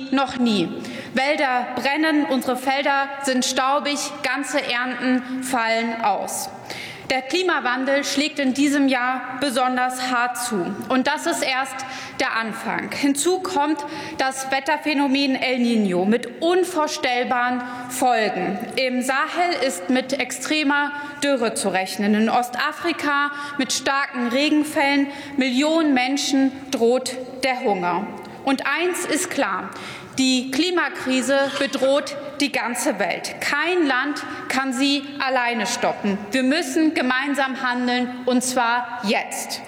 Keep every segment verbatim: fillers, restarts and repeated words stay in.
noch nie. Wälder brennen, unsere Felder sind staubig, ganze Ernten fallen aus. Der Klimawandel schlägt in diesem Jahr besonders hart zu. Und das ist erst der Anfang. Hinzu kommt das Wetterphänomen El Niño mit unvorstellbaren Folgen. Im Sahel ist mit extremer Dürre zu rechnen. In Ostafrika mit starken Regenfällen. Millionen Menschen droht der Hunger. Und eins ist klar. Die Klimakrise bedroht die ganze Welt. Kein Land kann sie alleine stoppen. Wir müssen gemeinsam handeln, und zwar jetzt.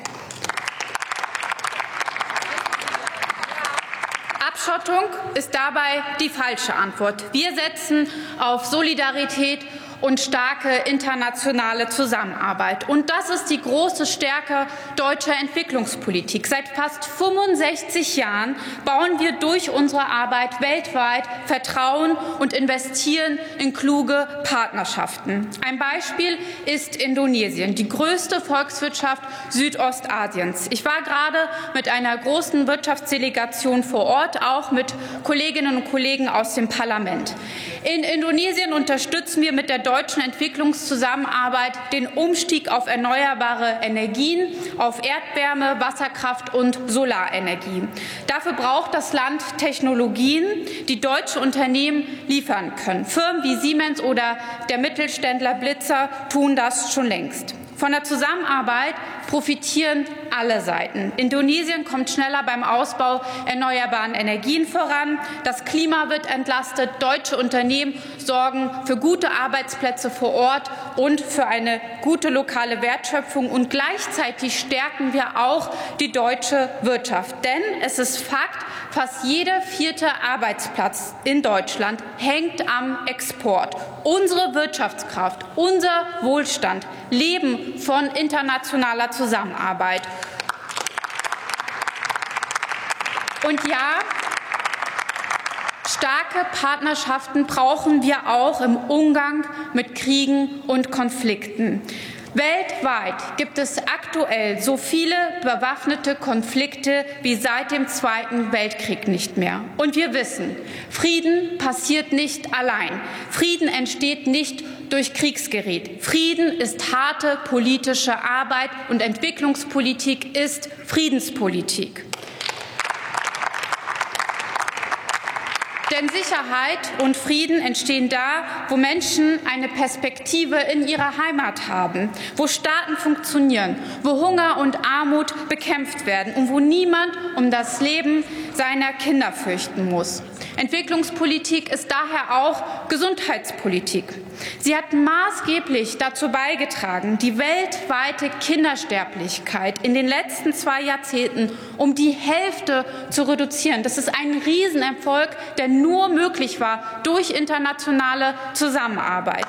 Abschottung ist dabei die falsche Antwort. Wir setzen auf Solidarität und starke internationale Zusammenarbeit. Und das ist die große Stärke deutscher Entwicklungspolitik. Seit fast fünfundsechzig Jahren bauen wir durch unsere Arbeit weltweit Vertrauen und investieren in kluge Partnerschaften. Ein Beispiel ist Indonesien, die größte Volkswirtschaft Südostasiens. Ich war gerade mit einer großen Wirtschaftsdelegation vor Ort, auch mit Kolleginnen und Kollegen aus dem Parlament. In Indonesien unterstützen wir mit der deutschen Entwicklungszusammenarbeit den Umstieg auf erneuerbare Energien, auf Erdwärme, Wasserkraft und Solarenergie. Dafür braucht das Land Technologien, die deutsche Unternehmen liefern können. Firmen wie Siemens oder der Mittelständler Blitzer tun das schon längst. Von der Zusammenarbeit profitieren alle Seiten. Indonesien kommt schneller beim Ausbau erneuerbaren Energien voran. Das Klima wird entlastet. Deutsche Unternehmen sorgen für gute Arbeitsplätze vor Ort und für eine gute lokale Wertschöpfung. Und gleichzeitig stärken wir auch die deutsche Wirtschaft. Denn es ist Fakt, fast jeder vierte Arbeitsplatz in Deutschland hängt am Export. Unsere Wirtschaftskraft, unser Wohlstand leben von internationaler Zusammenarbeit. Und ja, starke Partnerschaften brauchen wir auch im Umgang mit Kriegen und Konflikten. Weltweit gibt es aktuell so viele bewaffnete Konflikte wie seit dem Zweiten Weltkrieg nicht mehr. Und wir wissen, Frieden passiert nicht allein. Frieden entsteht nicht durch Kriegsgerät. Frieden ist harte politische Arbeit und Entwicklungspolitik ist Friedenspolitik. Denn Sicherheit und Frieden entstehen da, wo Menschen eine Perspektive in ihrer Heimat haben, wo Staaten funktionieren, wo Hunger und Armut bekämpft werden und wo niemand um das Leben seiner Kinder fürchten muss. Entwicklungspolitik ist daher auch Gesundheitspolitik. Sie hat maßgeblich dazu beigetragen, die weltweite Kindersterblichkeit in den letzten zwei Jahrzehnten um die Hälfte zu reduzieren. Das ist ein Riesenerfolg, der nur möglich war durch internationale Zusammenarbeit.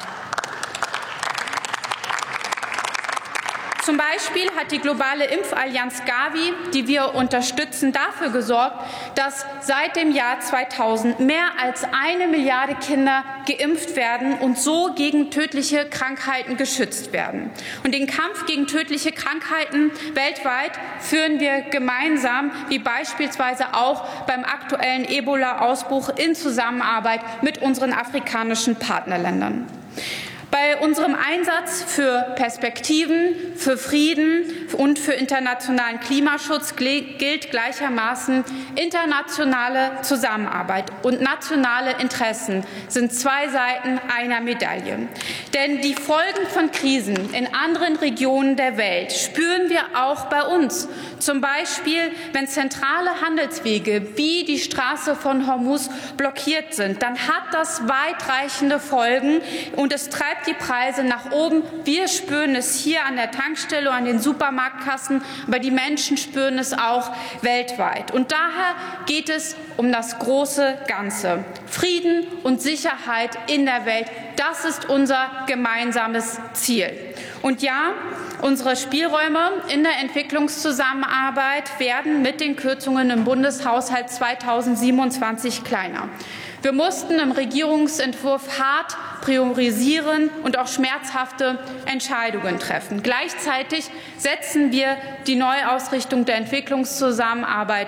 Zum Beispiel hat die globale Impfallianz Gavi, die wir unterstützen, dafür gesorgt, dass seit dem Jahr zweitausend mehr als eine Milliarde Kinder geimpft werden und so gegen tödliche Krankheiten geschützt werden. Und den Kampf gegen tödliche Krankheiten weltweit führen wir gemeinsam, wie beispielsweise auch beim aktuellen Ebola-Ausbruch in Zusammenarbeit mit unseren afrikanischen Partnerländern. Bei unserem Einsatz für Perspektiven, für Frieden und für internationalen Klimaschutz gilt gleichermaßen, internationale Zusammenarbeit und nationale Interessen sind zwei Seiten einer Medaille. Denn die Folgen von Krisen in anderen Regionen der Welt spüren wir auch bei uns. Zum Beispiel, wenn zentrale Handelswege wie die Straße von Hormuz blockiert sind, dann hat das weitreichende Folgen und es treibt die Preise nach oben. Wir spüren es hier an der Tankstelle, an den Supermarktkassen, aber die Menschen spüren es auch weltweit. Und daher geht es um das große Ganze. Frieden und Sicherheit in der Welt, das ist unser gemeinsames Ziel. Und ja, unsere Spielräume in der Entwicklungszusammenarbeit werden mit den Kürzungen im Bundeshaushalt zweitausendsiebenundzwanzig kleiner. Wir mussten im Regierungsentwurf hart priorisieren und auch schmerzhafte Entscheidungen treffen. Gleichzeitig setzen wir die Neuausrichtung der Entwicklungszusammenarbeit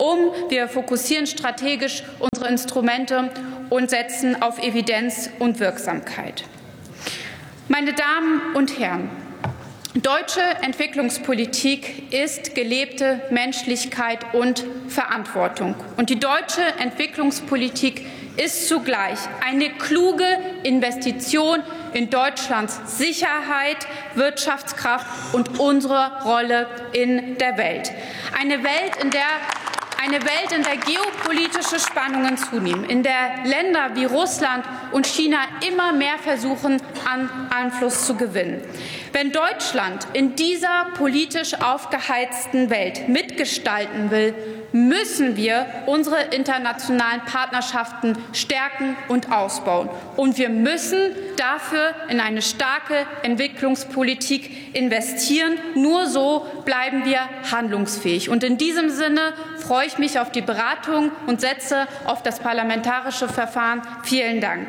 um. Wir fokussieren strategisch unsere Instrumente und setzen auf Evidenz und Wirksamkeit. Meine Damen und Herren, deutsche Entwicklungspolitik ist gelebte Menschlichkeit und Verantwortung. Und die deutsche Entwicklungspolitik ist zugleich eine kluge Investition in Deutschlands Sicherheit, Wirtschaftskraft und unsere Rolle in der Welt. Eine Welt, in der Eine Welt, in der geopolitische Spannungen zunehmen, in der Länder wie Russland und China immer mehr versuchen, an Einfluss zu gewinnen. Wenn Deutschland in dieser politisch aufgeheizten Welt mitgestalten will, müssen wir unsere internationalen Partnerschaften stärken und ausbauen. Und wir müssen dafür in eine starke Entwicklungspolitik investieren. Nur so bleiben wir handlungsfähig. Und in diesem Sinne freue ich mich auf die Beratung und setze auf das parlamentarische Verfahren. Vielen Dank.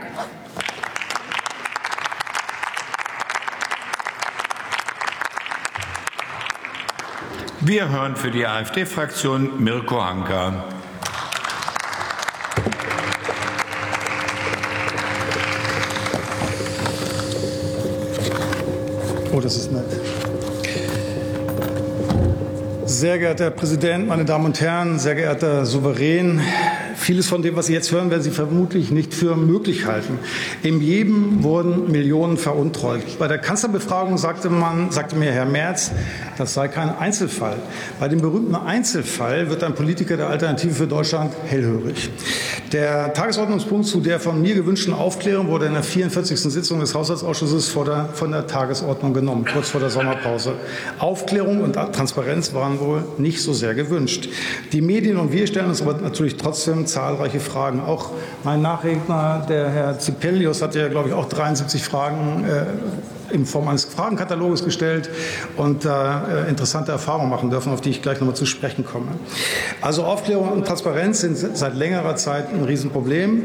Wir hören für die AfD-Fraktion Mirko Hanka. Oh, das ist nett. Sehr geehrter Herr Präsident, meine Damen und Herren, sehr geehrter Souverän, vieles von dem, was Sie jetzt hören, werden Sie vermutlich nicht für möglich halten. Im Jemen wurden Millionen veruntreut. Bei der Kanzlerbefragung sagte man, sagte mir Herr Merz, das sei kein Einzelfall. Bei dem berühmten Einzelfall wird ein Politiker der Alternative für Deutschland hellhörig. Der Tagesordnungspunkt zu der von mir gewünschten Aufklärung wurde in der vierundvierzigsten Sitzung des Haushaltsausschusses vor der, von der Tagesordnung genommen, kurz vor der Sommerpause. Aufklärung und Transparenz waren wohl nicht so sehr gewünscht. Die Medien und wir stellen uns aber natürlich trotzdem zahlreiche Fragen. Auch mein Nachredner, der Herr Zipelius, hat ja, glaube ich, auch dreiundsiebzig Fragen äh, in Form eines Fragenkataloges gestellt und äh, interessante Erfahrungen machen dürfen, auf die ich gleich noch mal zu sprechen komme. Also Aufklärung und Transparenz sind seit längerer Zeit ein Riesenproblem.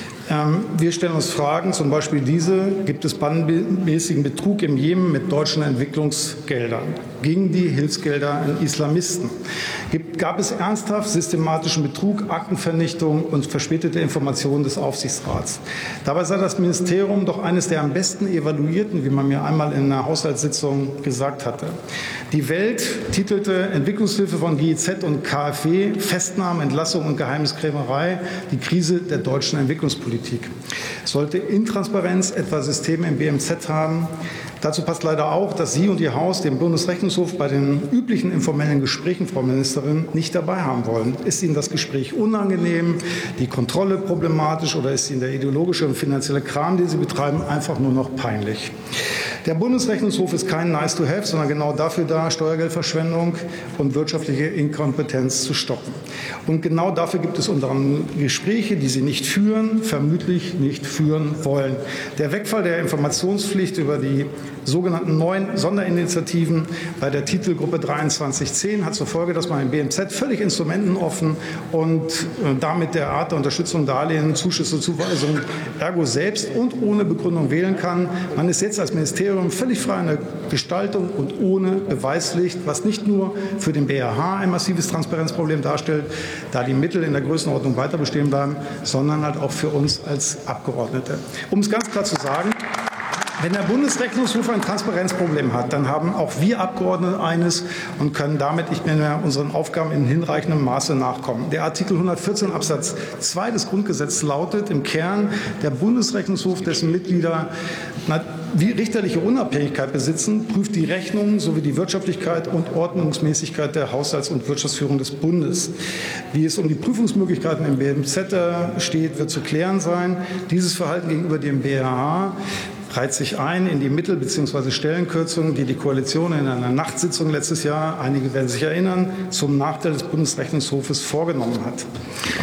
Wir stellen uns Fragen, zum Beispiel diese: Gibt es bandenmäßigen Betrug im Jemen mit deutschen Entwicklungsgeldern? Gingen die Hilfsgelder an Islamisten? Gab es ernsthaft systematischen Betrug, Aktenvernichtung und verspätete Informationen des Aufsichtsrats? Dabei sei das Ministerium doch eines der am besten evaluierten, wie man mir einmal in einer Haushaltssitzung gesagt hatte. Die Welt titelte Entwicklungshilfe von G I Z und K f W, Festnahmen, Entlassung und Geheimniskrämerei, die Krise der deutschen Entwicklungspolitik. Sollte Intransparenz etwa Systeme im B M Z haben? Dazu passt leider auch, dass Sie und Ihr Haus den Bundesrechnungshof bei den üblichen informellen Gesprächen, Frau Ministerin, nicht dabei haben wollen. Ist Ihnen das Gespräch unangenehm, die Kontrolle problematisch oder ist Ihnen der ideologische und finanzielle Kram, den Sie betreiben, einfach nur noch peinlich? Der Bundesrechnungshof ist kein Nice-to-have, sondern genau dafür da, Steuergeldverschwendung und wirtschaftliche Inkompetenz zu stoppen. Und genau dafür gibt es unter anderem Gespräche, die Sie nicht führen, vermutlich nicht führen wollen. Der Wegfall der Informationspflicht über die sogenannten neuen Sonderinitiativen bei der Titelgruppe dreiundzwanzig zehn hat zur Folge, dass man im B M Z völlig instrumentenoffen und damit der Art der Unterstützung, Darlehen, Zuschüsse, Zuweisungen ergo selbst und ohne Begründung wählen kann. Man ist jetzt als Ministerium völlig frei in der Gestaltung und ohne Beweispflicht, was nicht nur für den B R H ein massives Transparenzproblem darstellt, da die Mittel in der Größenordnung weiter bestehen bleiben, sondern halt auch für uns als Abgeordnete. Um es ganz klar zu sagen: Wenn der Bundesrechnungshof ein Transparenzproblem hat, dann haben auch wir Abgeordnete eines und können damit nicht mehr unseren Aufgaben in hinreichendem Maße nachkommen. Der Artikel hundertvierzehn Absatz zwei des Grundgesetzes lautet im Kern: Der Bundesrechnungshof, dessen Mitglieder wie richterliche Unabhängigkeit besitzen, prüft die Rechnungen sowie die Wirtschaftlichkeit und Ordnungsmäßigkeit der Haushalts- und Wirtschaftsführung des Bundes. Wie es um die Prüfungsmöglichkeiten im B M Z steht, wird zu klären sein. Dieses Verhalten gegenüber dem B R H reiht sich ein in die Mittel- bzw. Stellenkürzungen, die die Koalition in einer Nachtsitzung letztes Jahr, einige werden sich erinnern, zum Nachteil des Bundesrechnungshofes vorgenommen hat.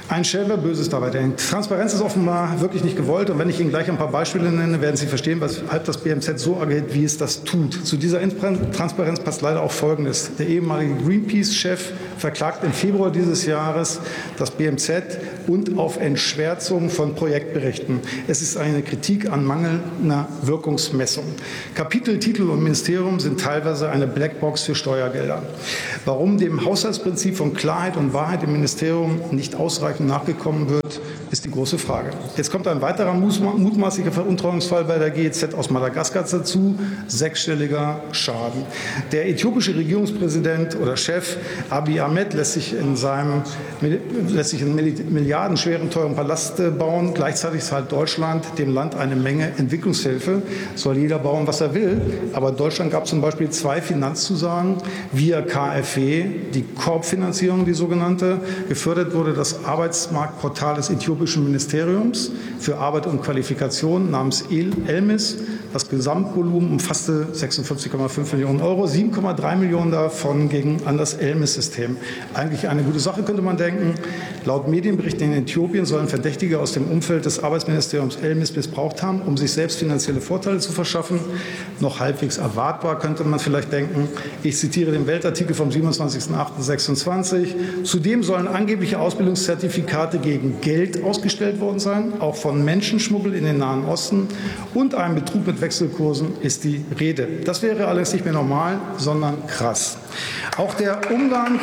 Ein Schelm, wer Böses dabei denkt. Transparenz ist offenbar wirklich nicht gewollt. Und wenn ich Ihnen gleich ein paar Beispiele nenne, werden Sie verstehen, weshalb das B M Z so agiert, wie es das tut. Zu dieser Transparenz passt leider auch Folgendes. Der ehemalige Greenpeace-Chef verklagt im Februar dieses Jahres das B M Z und auf Entschwärzung von Projektberichten. Es ist eine Kritik an mangelnder Wirkungsmessung. Kapitel, Titel und Ministerium sind teilweise eine Blackbox für Steuergelder. Warum dem Haushaltsprinzip von Klarheit und Wahrheit im Ministerium nicht ausreichend nachgekommen wird, ist die große Frage. Jetzt kommt ein weiterer mutmaßlicher Veruntreuungsfall bei der G E Z aus Madagaskar dazu, sechsstelliger Schaden. Der äthiopische Regierungspräsident oder Chef Abiy Ahmed lässt sich in seinem lässt sich einen milliardenschweren teuren Palast bauen. Gleichzeitig zahlt Deutschland dem Land eine Menge Entwicklungshilfe. Soll jeder bauen, was er will. Aber Deutschland gab zum Beispiel zwei Finanzzusagen via K f W, die Korbfinanzierung, die sogenannte. Gefördert wurde das Arbeitsmarktportal des äthiopischen Ministeriums für Arbeit und Qualifikation namens ELMIS. Das Gesamtvolumen umfasste sechsundfünfzig Komma fünf Millionen Euro, sieben Komma drei Millionen davon gingen an das ELMIS-System. Eigentlich eine gute Sache, könnte man denken. Laut Medienberichten in Äthiopien sollen Verdächtige aus dem Umfeld des Arbeitsministeriums ELMIS missbraucht haben, um sich selbst finanzielle Vorteile zu verschaffen. Noch halbwegs erwartbar, könnte man vielleicht denken. Ich zitiere den Weltartikel vom siebenundzwanzigsten achten sechsundzwanzig. Zudem sollen angebliche Ausbildungszertifikate gegen Geld ausgestellt worden sein, auch von Menschenschmuggel in den Nahen Osten und einem Betrug mit Wechselkursen ist die Rede. Das wäre allerdings nicht mehr normal, sondern krass. Auch der Umgang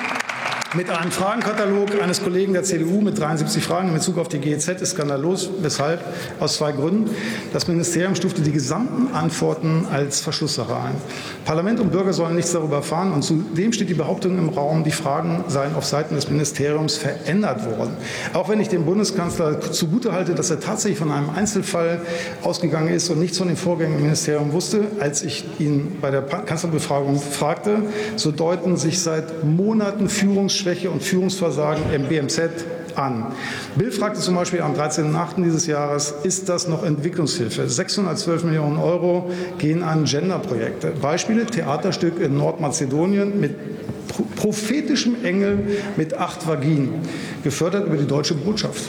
mit einem Fragenkatalog eines Kollegen der C D U mit dreiundsiebzig Fragen in Bezug auf die G E Z ist skandalös. Weshalb? Aus zwei Gründen. Das Ministerium stufte die gesamten Antworten als Verschlusssache ein. Parlament und Bürger sollen nichts darüber erfahren. Und zudem steht die Behauptung im Raum, die Fragen seien auf Seiten des Ministeriums verändert worden. Auch wenn ich dem Bundeskanzler zugutehalte, dass er tatsächlich von einem Einzelfall ausgegangen ist und nichts von den Vorgängen im Ministerium wusste, als ich ihn bei der Kanzlerbefragung fragte, so deuten sich seit Monaten Führungsschwäche und Führungsversagen im B M Z an. Bild fragte zum Beispiel am dreizehnten achten dieses Jahres, ist das noch Entwicklungshilfe? sechshundertzwölf Millionen Euro gehen an Genderprojekte. Beispiele, Theaterstück in Nordmazedonien mit prophetischem Engel mit acht Vaginen, gefördert über die Deutsche Botschaft.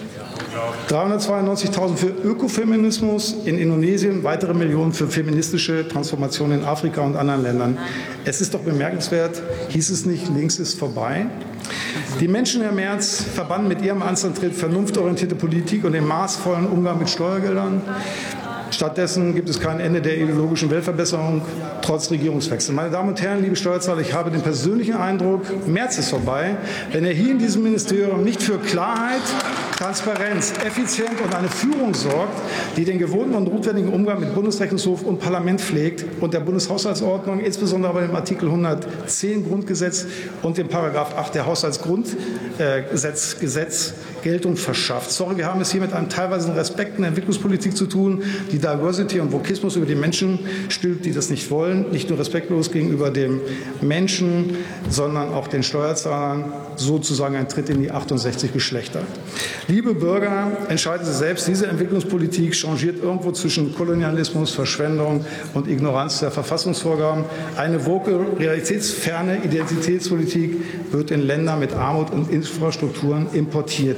dreihundertzweiundneunzigtausend für Ökofeminismus in Indonesien, weitere Millionen für feministische Transformation in Afrika und anderen Ländern. Es ist doch bemerkenswert, hieß es nicht, links ist vorbei? Die Menschen, Herr Merz, verbannen mit ihrem Amtsantritt vernunftorientierte Politik und den maßvollen Umgang mit Steuergeldern. Stattdessen gibt es kein Ende der ideologischen Weltverbesserung, trotz Regierungswechsel. Meine Damen und Herren, liebe Steuerzahler, ich habe den persönlichen Eindruck, Merz ist vorbei, wenn er hier in diesem Ministerium nicht für Klarheit, Transparenz, Effizienz und eine Führung sorgt, die den gewohnten und notwendigen Umgang mit Bundesrechnungshof und Parlament pflegt und der Bundeshaushaltsordnung, insbesondere bei dem Artikel hundertzehn Grundgesetz und dem Paragraph acht der Haushaltsgrundgesetz Gesetz Geltung verschafft. Sorry, wir haben es hier mit einem teilweise respektenden Entwicklungspolitik zu tun, die Diversity und Vokismus über die Menschen stülpt, die das nicht wollen, nicht nur respektlos gegenüber dem Menschen, sondern auch den Steuerzahlern, sozusagen ein Tritt in die achtundsechzig Geschlechter. Liebe Bürger, entscheiden Sie selbst, diese Entwicklungspolitik changiert irgendwo zwischen Kolonialismus, Verschwendung und Ignoranz der Verfassungsvorgaben. Eine woke, realitätsferne Identitätspolitik wird in Ländern mit Armut und Infrastrukturen importiert.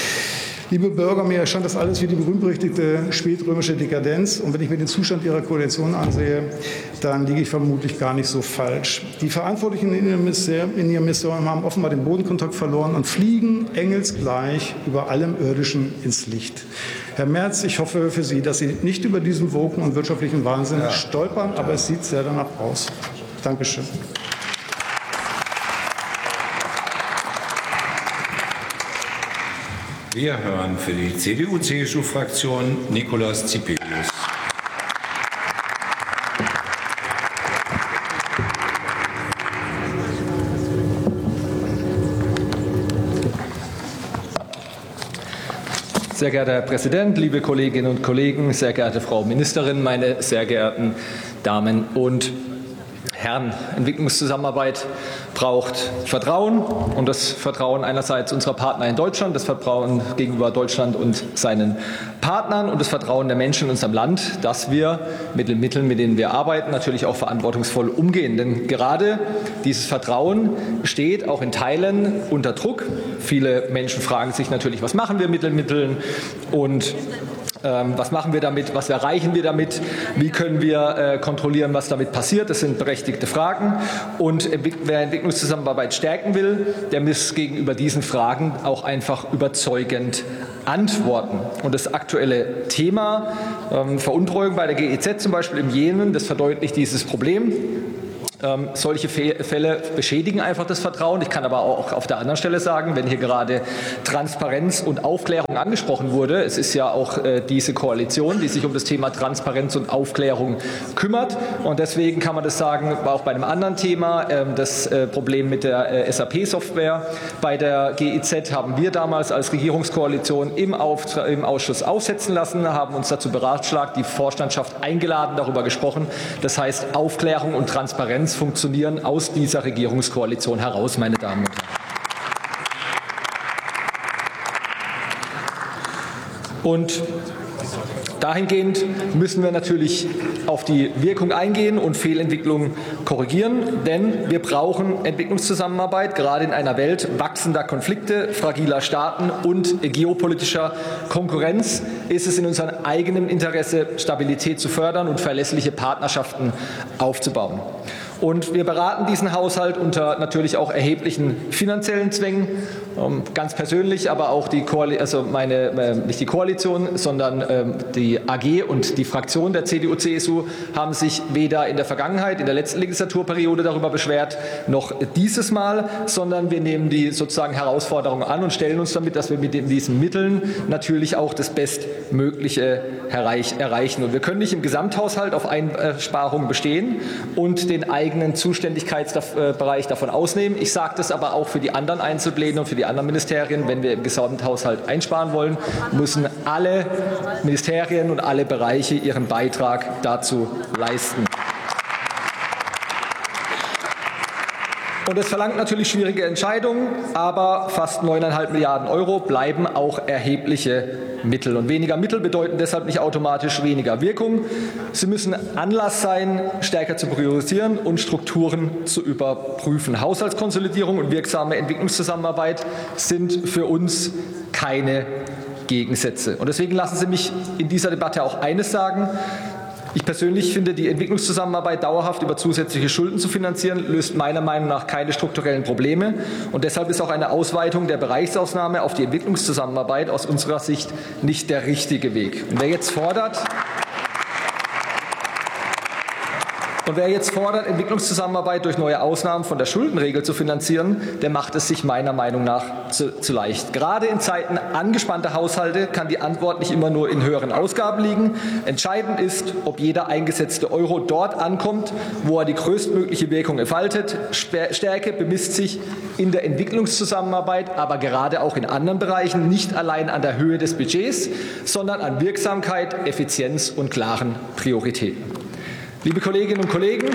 Liebe Bürger, mir erscheint das alles wie die berühmt-berüchtigte spätrömische Dekadenz. Und wenn ich mir den Zustand Ihrer Koalition ansehe, dann liege ich vermutlich gar nicht so falsch. Die Verantwortlichen in Ihrem Ministerium haben offenbar den Bodenkontakt verloren und fliegen engelsgleich über allem Irdischen ins Licht. Herr Merz, ich hoffe für Sie, dass Sie nicht über diesen woken und wirtschaftlichen Wahnsinn ja. stolpern, aber es sieht sehr danach aus. Dankeschön. Wir hören für die C D U C S U-Fraktion Nikolaus Zipelius. Sehr geehrter Herr Präsident, liebe Kolleginnen und Kollegen, sehr geehrte Frau Ministerin, meine sehr geehrten Damen und Herren, Entwicklungszusammenarbeit braucht Vertrauen und das Vertrauen einerseits unserer Partner in Deutschland, das Vertrauen gegenüber Deutschland und seinen Partnern und das Vertrauen der Menschen in unserem Land, dass wir mit den Mitteln, mit denen wir arbeiten, natürlich auch verantwortungsvoll umgehen. Denn gerade dieses Vertrauen steht auch in Teilen unter Druck. Viele Menschen fragen sich natürlich, was machen wir mit den Mitteln und Ähm, was machen wir damit? Was erreichen wir damit? Wie können wir äh, kontrollieren, was damit passiert? Das sind berechtigte Fragen. Und wer Entwicklungszusammenarbeit stärken will, der muss gegenüber diesen Fragen auch einfach überzeugend antworten. Und das aktuelle Thema ähm, Veruntreuung bei der G E Z zum Beispiel im Jemen, das verdeutlicht dieses Problem. Ähm, solche Fälle beschädigen einfach das Vertrauen. Ich kann aber auch auf der anderen Stelle sagen, wenn hier gerade Transparenz und Aufklärung angesprochen wurde, es ist ja auch äh, diese Koalition, die sich um das Thema Transparenz und Aufklärung kümmert. Und deswegen kann man das sagen, war auch bei einem anderen Thema, äh, das äh, Problem mit der äh, S A P-Software. Bei der G E Z haben wir damals als Regierungskoalition im, Auftra- im Ausschuss aufsetzen lassen, haben uns dazu beratschlagt, die Vorstandschaft eingeladen, darüber gesprochen. Das heißt, Aufklärung und Transparenz funktionieren aus dieser Regierungskoalition heraus, meine Damen und Herren. Und dahingehend müssen wir natürlich auf die Wirkung eingehen und Fehlentwicklungen korrigieren, denn wir brauchen Entwicklungszusammenarbeit, gerade in einer Welt wachsender Konflikte, fragiler Staaten und geopolitischer Konkurrenz ist es in unserem eigenen Interesse, Stabilität zu fördern und verlässliche Partnerschaften aufzubauen. Und wir beraten diesen Haushalt unter natürlich auch erheblichen finanziellen Zwängen, ganz persönlich, aber auch die Koalition, also meine, nicht die Koalition, sondern die A G und die Fraktion der C D U C S U haben sich weder in der Vergangenheit, in der letzten Legislaturperiode darüber beschwert, noch dieses Mal, sondern wir nehmen die sozusagen Herausforderungen an und stellen uns damit, dass wir mit diesen Mitteln natürlich auch das Bestmögliche erreichen. Und wir können nicht im Gesamthaushalt auf Einsparungen bestehen und den eigenen Zuständigkeitsbereich davon ausnehmen. Ich sage das aber auch für die anderen Einzelpläne und für die anderen Ministerien. Wenn wir im Gesamthaushalt einsparen wollen, müssen alle Ministerien und alle Bereiche ihren Beitrag dazu leisten. Und es verlangt natürlich schwierige Entscheidungen, aber fast neuneinhalb Milliarden Euro bleiben auch erhebliche Mittel. Und weniger Mittel bedeuten deshalb nicht automatisch weniger Wirkung. Sie müssen Anlass sein, stärker zu priorisieren und Strukturen zu überprüfen. Haushaltskonsolidierung und wirksame Entwicklungszusammenarbeit sind für uns keine Gegensätze. Und deswegen lassen Sie mich in dieser Debatte auch eines sagen. Ich persönlich finde, die Entwicklungszusammenarbeit dauerhaft über zusätzliche Schulden zu finanzieren, löst meiner Meinung nach keine strukturellen Probleme. Und deshalb ist auch eine Ausweitung der Bereichsausnahme auf die Entwicklungszusammenarbeit aus unserer Sicht nicht der richtige Weg. Und wer jetzt fordert, Und wer jetzt fordert, Entwicklungszusammenarbeit durch neue Ausnahmen von der Schuldenregel zu finanzieren, der macht es sich meiner Meinung nach zu, zu leicht. Gerade in Zeiten angespannter Haushalte kann die Antwort nicht immer nur in höheren Ausgaben liegen. Entscheidend ist, ob jeder eingesetzte Euro dort ankommt, wo er die größtmögliche Wirkung entfaltet. Stärke bemisst sich in der Entwicklungszusammenarbeit, aber gerade auch in anderen Bereichen nicht allein an der Höhe des Budgets, sondern an Wirksamkeit, Effizienz und klaren Prioritäten. Liebe Kolleginnen und Kollegen,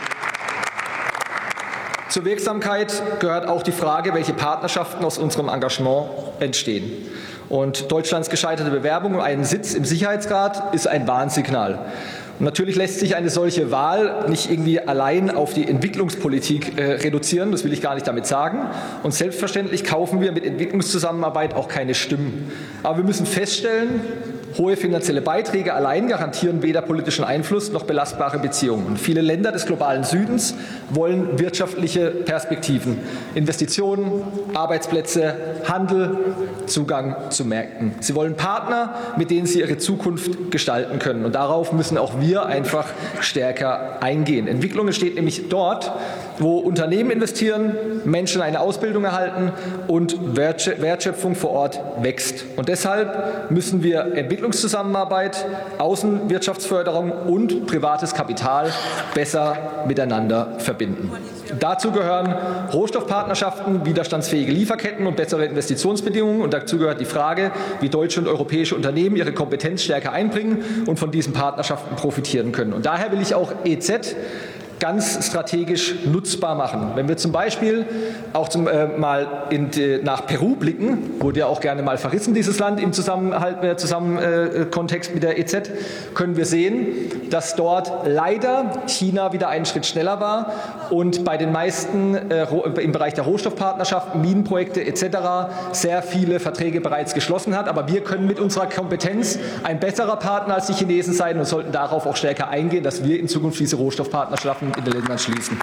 zur Wirksamkeit gehört auch die Frage, welche Partnerschaften aus unserem Engagement entstehen. Und Deutschlands gescheiterte Bewerbung um einen Sitz im Sicherheitsrat ist ein Warnsignal. Und natürlich lässt sich eine solche Wahl nicht irgendwie allein auf die Entwicklungspolitik äh, reduzieren, das will ich gar nicht damit sagen. Und selbstverständlich kaufen wir mit Entwicklungszusammenarbeit auch keine Stimmen. Aber wir müssen feststellen, hohe finanzielle Beiträge allein garantieren weder politischen Einfluss noch belastbare Beziehungen. Und viele Länder des globalen Südens wollen wirtschaftliche Perspektiven, Investitionen, Arbeitsplätze, Handel, Zugang zu Märkten. Sie wollen Partner, mit denen sie ihre Zukunft gestalten können. Und darauf müssen auch wir einfach stärker eingehen. Entwicklung entsteht nämlich dort, wo Unternehmen investieren, Menschen eine Ausbildung erhalten und Wertschöpfung vor Ort wächst. Und deshalb müssen wir Entwicklungszusammenarbeit, Außenwirtschaftsförderung und privates Kapital besser miteinander verbinden. Dazu gehören Rohstoffpartnerschaften, widerstandsfähige Lieferketten und bessere Investitionsbedingungen. Und dazu gehört die Frage, wie deutsche und europäische Unternehmen ihre Kompetenz stärker einbringen und von diesen Partnerschaften profitieren können. Und daher will ich auch E Z ganz strategisch nutzbar machen. Wenn wir zum Beispiel auch zum, äh, mal in, äh, nach Peru blicken, wurde ja auch gerne mal verrissen, dieses Land im Zusammenhalt, äh, Zusammen, äh, Kontext mit der E Z, können wir sehen, dass dort leider China wieder einen Schritt schneller war und bei den meisten äh, im Bereich der Rohstoffpartnerschaft, Minenprojekte et cetera sehr viele Verträge bereits geschlossen hat. Aber wir können mit unserer Kompetenz ein besserer Partner als die Chinesen sein und sollten darauf auch stärker eingehen, dass wir in Zukunft diese Rohstoffpartnerschaften in den Ländern schließen.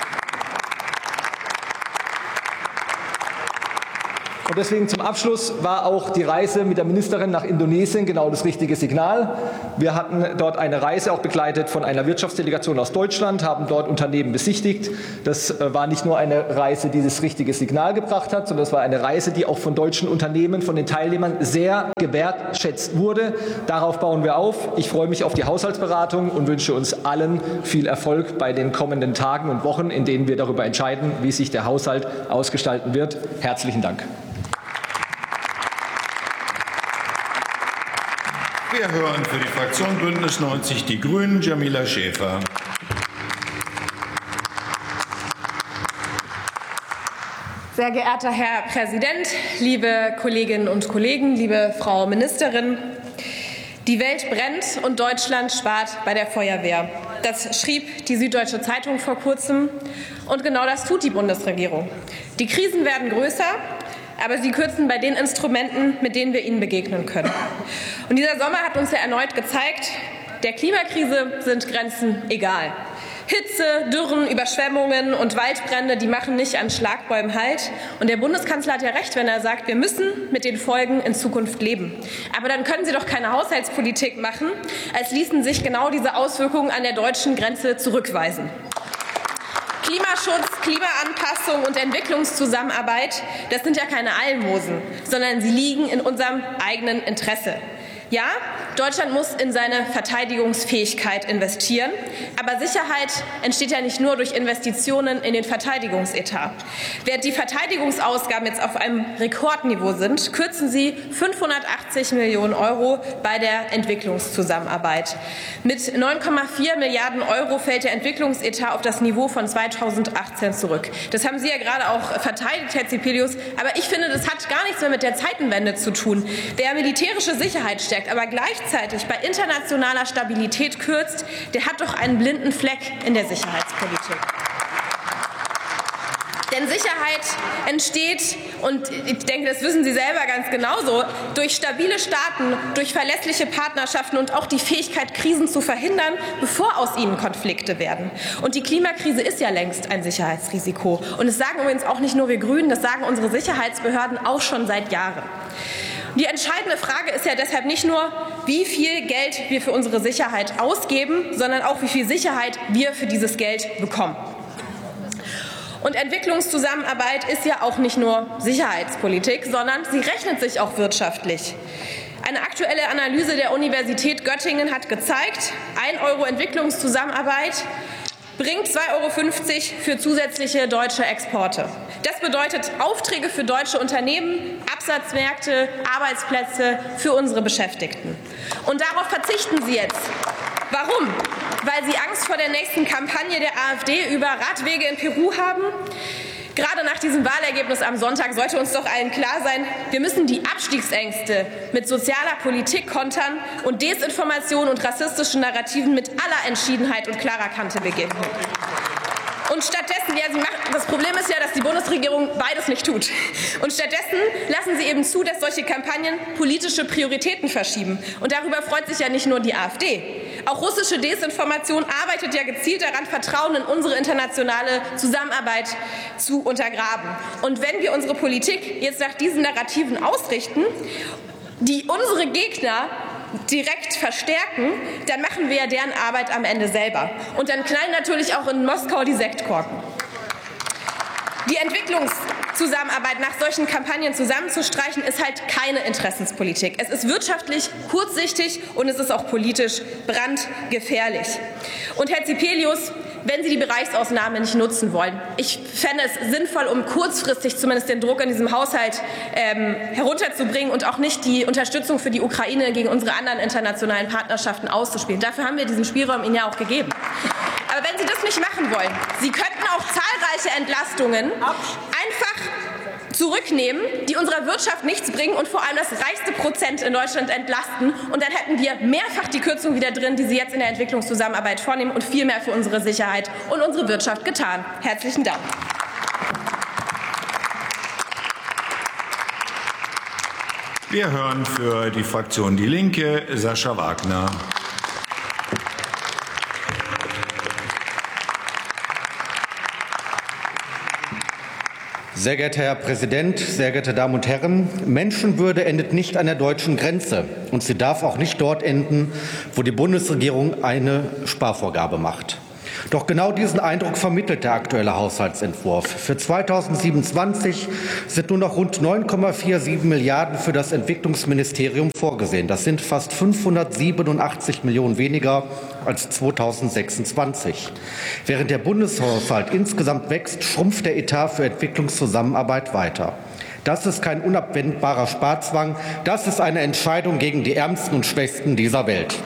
Und deswegen zum Abschluss war auch die Reise mit der Ministerin nach Indonesien genau das richtige Signal. Wir hatten dort eine Reise auch begleitet von einer Wirtschaftsdelegation aus Deutschland, haben dort Unternehmen besichtigt. Das war nicht nur eine Reise, die das richtige Signal gebracht hat, sondern es war eine Reise, die auch von deutschen Unternehmen, von den Teilnehmern sehr gewertschätzt wurde. Darauf bauen wir auf. Ich freue mich auf die Haushaltsberatung und wünsche uns allen viel Erfolg bei den kommenden Tagen und Wochen, in denen wir darüber entscheiden, wie sich der Haushalt ausgestalten wird. Herzlichen Dank. Wir hören für die Fraktion Bündnis neunzig Die Grünen Jamila Schäfer. Sehr geehrter Herr Präsident, liebe Kolleginnen und Kollegen, liebe Frau Ministerin! Die Welt brennt und Deutschland spart bei der Feuerwehr. Das schrieb die Süddeutsche Zeitung vor kurzem. Und genau das tut die Bundesregierung. Die Krisen werden größer, aber sie kürzen bei den Instrumenten, mit denen wir ihnen begegnen können. Und dieser Sommer hat uns ja erneut gezeigt, der Klimakrise sind Grenzen egal. Hitze, Dürren, Überschwemmungen und Waldbrände, die machen nicht an Schlagbäumen Halt. Und der Bundeskanzler hat ja recht, wenn er sagt, wir müssen mit den Folgen in Zukunft leben. Aber dann können Sie doch keine Haushaltspolitik machen, als ließen sich genau diese Auswirkungen an der deutschen Grenze zurückweisen. Klimaschutz, Klimaanpassung und Entwicklungszusammenarbeit, das sind ja keine Almosen, sondern sie liegen in unserem eigenen Interesse. Ja, Deutschland muss in seine Verteidigungsfähigkeit investieren. Aber Sicherheit entsteht ja nicht nur durch Investitionen in den Verteidigungsetat. Während die Verteidigungsausgaben jetzt auf einem Rekordniveau sind, kürzen Sie fünfhundertachtzig Millionen Euro bei der Entwicklungszusammenarbeit. Mit neun Komma vier Milliarden Euro fällt der Entwicklungsetat auf das Niveau von zweitausendachtzehn zurück. Das haben Sie ja gerade auch verteidigt, Herr Zipelius. Aber ich finde, das hat gar nichts mehr mit der Zeitenwende zu tun. Wer militärische Sicherheit stärkt, aber gleichzeitig bei internationaler Stabilität kürzt, der hat doch einen blinden Fleck in der Sicherheitspolitik. Denn Sicherheit entsteht, und ich denke, das wissen Sie selber ganz genauso, durch stabile Staaten, durch verlässliche Partnerschaften und auch die Fähigkeit, Krisen zu verhindern, bevor aus ihnen Konflikte werden. Und die Klimakrise ist ja längst ein Sicherheitsrisiko. Und das sagen übrigens auch nicht nur wir Grünen, das sagen unsere Sicherheitsbehörden auch schon seit Jahren. Die entscheidende Frage ist ja deshalb nicht nur, wie viel Geld wir für unsere Sicherheit ausgeben, sondern auch, wie viel Sicherheit wir für dieses Geld bekommen. Und Entwicklungszusammenarbeit ist ja auch nicht nur Sicherheitspolitik, sondern sie rechnet sich auch wirtschaftlich. Eine aktuelle Analyse der Universität Göttingen hat gezeigt, ein Euro Entwicklungszusammenarbeit bringt zwei Euro fünfzig für zusätzliche deutsche Exporte. Das bedeutet Aufträge für deutsche Unternehmen, Absatzmärkte, Arbeitsplätze für unsere Beschäftigten. Und darauf verzichten Sie jetzt. Warum? Weil Sie Angst vor der nächsten Kampagne der AfD über Radwege in Peru haben? Gerade nach diesem Wahlergebnis am Sonntag sollte uns doch allen klar sein, wir müssen die Abstiegsängste mit sozialer Politik kontern und Desinformation und rassistischen Narrativen mit aller Entschiedenheit und klarer Kante begegnen. Und stattdessen, ja, sie macht, das Problem ist ja, dass die Bundesregierung beides nicht tut. Und stattdessen lassen sie eben zu, dass solche Kampagnen politische Prioritäten verschieben. Und darüber freut sich ja nicht nur die AfD. Auch russische Desinformation arbeitet ja gezielt daran, Vertrauen in unsere internationale Zusammenarbeit zu untergraben. Und wenn wir unsere Politik jetzt nach diesen Narrativen ausrichten, die unsere Gegner direkt verstärken, dann machen wir ja deren Arbeit am Ende selber. Und dann knallen natürlich auch in Moskau die Sektkorken. Die Entwicklungszusammenarbeit nach solchen Kampagnen zusammenzustreichen, ist halt keine Interessenspolitik. Es ist wirtschaftlich kurzsichtig und es ist auch politisch brandgefährlich. Und Herr Zipelius, wenn Sie die Bereichsausnahme nicht nutzen wollen, ich fände es sinnvoll, um kurzfristig zumindest den Druck in diesem Haushalt ähm, herunterzubringen und auch nicht die Unterstützung für die Ukraine gegen unsere anderen internationalen Partnerschaften auszuspielen. Dafür haben wir diesen Spielraum Ihnen ja auch gegeben. Aber wenn Sie das nicht machen wollen, Sie könnten auch zahlreiche Entlastungen einfach zurücknehmen, die unserer Wirtschaft nichts bringen und vor allem das reichste Prozent in Deutschland entlasten. Und dann hätten wir mehrfach die Kürzung wieder drin, die Sie jetzt in der Entwicklungszusammenarbeit vornehmen, und viel mehr für unsere Sicherheit und unsere Wirtschaft getan. Herzlichen Dank. Wir hören für die Fraktion Die Linke Sascha Wagner. Sehr geehrter Herr Präsident, sehr geehrte Damen und Herren! Menschenwürde endet nicht an der deutschen Grenze, und sie darf auch nicht dort enden, wo die Bundesregierung eine Sparvorgabe macht. Doch genau diesen Eindruck vermittelt der aktuelle Haushaltsentwurf. Für zweitausendsiebenundzwanzig sind nur noch rund neun Komma siebenundvierzig Milliarden für das Entwicklungsministerium vorgesehen. Das sind fast fünfhundertsiebenundachtzig Millionen weniger als zweitausendsechsundzwanzig. Während der Bundeshaushalt insgesamt wächst, schrumpft der Etat für Entwicklungszusammenarbeit weiter. Das ist kein unabwendbarer Sparzwang, das ist eine Entscheidung gegen die Ärmsten und Schwächsten dieser Welt.